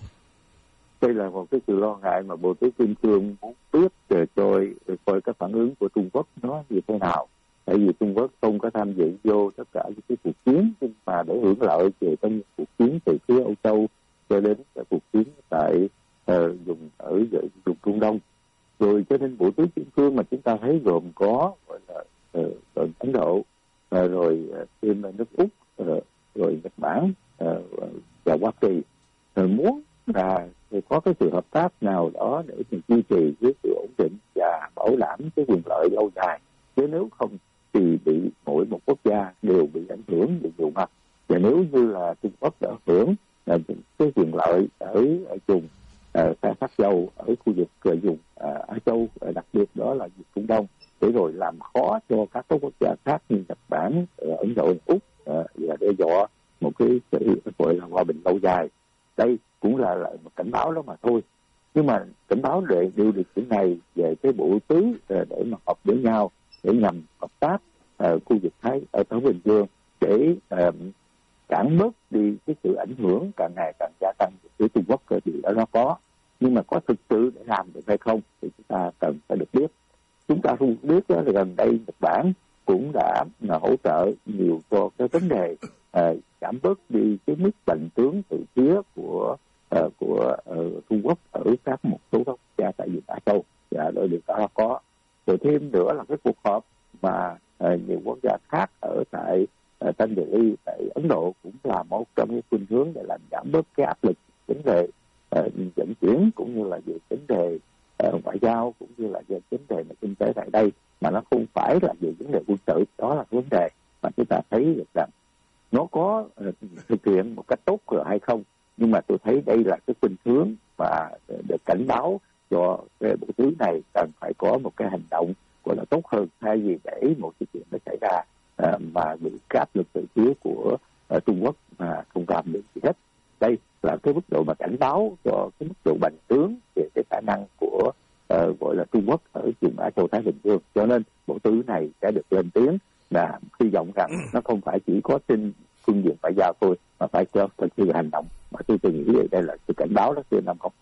Đây là một cái sự lo ngại mà Bộ Tứ Kim Cương muốn biết để coi coi các phản ứng của Trung Quốc nó như thế nào. Tại vì Trung Quốc không có tham dự vô tất cả những cái cuộc chiến, nhưng mà để hưởng lợi từ trong những cuộc chiến từ phía Âu Châu cho đến các cuộc chiến tại uh, vùng ở vùng Trung Đông. Rồi cho nên Bộ Tứ Kim Cương mà chúng ta thấy gồm có gọi là uh, Ấn Độ, uh, rồi uh, thêm nước Úc, uh, rồi Nhật Bản uh, và Hoa Kỳ, uh, muốn là có cái sự hợp tác nào đó để mình duy trì với sự ổn định và bảo đảm cái quyền lợi lâu dài. Chứ nếu không thì bị mỗi một quốc gia đều bị ảnh hưởng về nhiều mặt. Và nếu như là Trung Quốc đã hưởng là cái quyền lợi ở, ở vùng khai thác dầu ở khu vực ở vùng uh, Á Châu, đặc biệt đó là vùng Trung Đông, để rồi làm khó cho các quốc gia khác như Nhật Bản, Ấn Độ, Úc uh, và đe dọa một cái sự gọi là hòa bình lâu dài. Đây cũng là, là một cảnh báo đó mà thôi. Nhưng mà cảnh báo để điều điều chỉnh này về cái bộ tứ uh, để mà họp với nhau để nhằm hợp tác uh, khu vực Thái ở Thái Bình Dương để uh, cản bớt đi cái sự ảnh hưởng càng ngày càng gia tăng của Trung Quốc thì đã nó có. Nhưng mà có thực sự để làm được hay không thì chúng ta cần phải được biết. Chúng ta không biết đó là gần đây Nhật Bản cũng đã hỗ trợ nhiều cho cái vấn đề uh, giảm bớt đi cái mức bành trướng từ phía của uh, của uh, Trung Quốc ở các một số quốc gia tại vùng Á Châu, và đôi điều đó có. Rồi thêm nữa là cái cuộc họp mà uh, nhiều quốc gia khác ở tại uh, Tân Delhi tại Ấn Độ cũng là một trong những khuynh hướng để làm giảm bớt cái áp lực vấn đề uh, vận chuyển cũng như là về vấn đề uh, ngoại giao cũng như là về vấn đề mà kinh tế tại đây, mà nó không phải là về vấn đề quân sự. Đó là vấn đề mà chúng ta thấy được rằng nó có uh, thực hiện một cách tốt rồi hay không. Nhưng mà tôi thấy đây là cái khuynh hướng và được cảnh báo cho cái bộ tứ này cần phải có một cái hành động gọi là tốt hơn, thay vì để một sự kiện nó xảy ra uh, mà bị áp lực từ phía của uh, Trung Quốc mà không làm được gì hết. Đây là cái mức độ mà cảnh báo cho cái mức độ bành trướng về cái khả năng của uh, gọi là Trung Quốc ở vùng Á Châu Thái Bình Dương. Cho nên bộ tứ này sẽ được lên tiếng và hy vọng rằng nó không phải chỉ có trên phương diện ngoại giao thôi, mà phải cho thực sự hành động. Mà tôi từng nghĩ đây là sự cảnh báo đó, thưa Nam Không.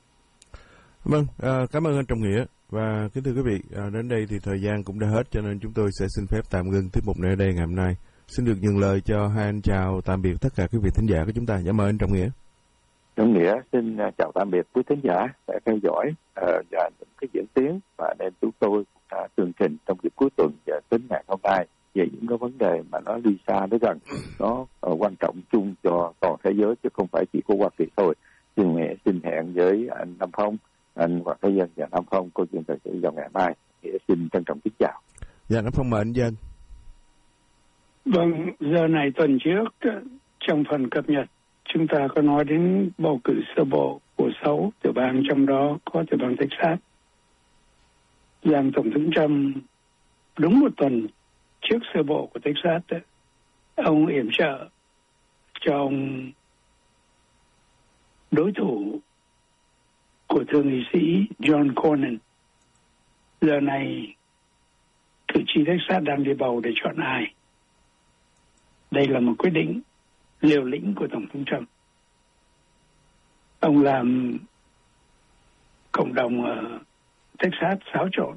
Vâng, à, cảm ơn anh Trọng Nghĩa. Và kính thưa quý vị, à, đến đây thì thời gian cũng đã hết, cho nên chúng tôi sẽ xin phép tạm ngưng tiết mục này ở đây ngày hôm nay. Xin được nhường lời cho hai anh chào tạm biệt tất cả quý vị thính giả của chúng ta. Dạ mời anh Trọng Nghĩa. Trọng Nghĩa xin chào tạm biệt quý thính giả sẽ theo dõi uh, và những cái diễn tiến và nên chúng tôi đã tường trình trong dịp cuối tuần và đến ngày hôm nay về những cái vấn đề mà nó đi xa đến gần, nó uh, quan trọng chung cho toàn thế giới chứ không phải chỉ của Hoa Kỳ thôi. Xin mẹ xin hẹn với anh Nam Phong, anh Hoàng Thế Dân và Nam Phong câu chuyện thời sự vào ngày mai. Nghĩa xin trân trọng kính chào. Dạ Nam Phong mời anh Dân. Vâng, giờ này tuần trước trong phần cập nhật chúng ta có nói đến bầu cử sơ bộ của sáu tiểu bang, trong đó có tiểu bang Texas. Rằng Tổng thống Trump đúng một tuần trước sơ bộ của Texas, ông yểm trợ cho ông đối thủ của thượng nghị sĩ John Cornyn. Giờ này cử tri Texas đang đi bầu để chọn ai. Đây là một quyết định liều lĩnh của Tổng thống Trump. Ông làm cộng đồng ở Texas xáo trộn.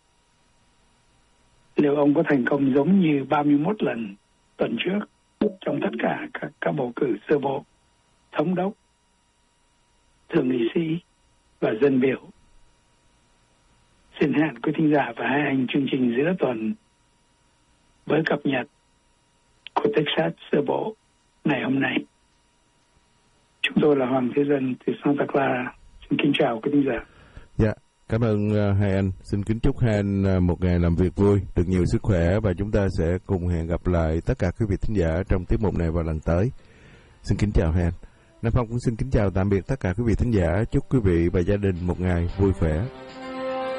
Liệu ông có thành công giống như ba mươi mốt lần tuần trước trong tất cả các, các bầu cử sơ bộ, thống đốc, thượng nghị sĩ và dân biểu? Xin hẹn quý thính giả và hai anh chương trình giữa tuần với cập nhật của Texas sơ bộ ngày hôm nay. Chúc Tôi là Hoàng Thế Dân từ Santa Clara. Xin kính chào quý thính giả. Dạ, cảm ơn uh, hai anh. Xin kính chúc hai anh uh, một ngày làm việc vui, được nhiều sức khỏe, và chúng ta sẽ cùng hẹn gặp lại tất cả quý vị thính giả trong tiết mục này vào lần tới. Xin kính chào hai anh. Nam Phong cũng xin kính chào tạm biệt tất cả quý vị thính giả. Chúc quý vị và gia đình một ngày vui khỏe.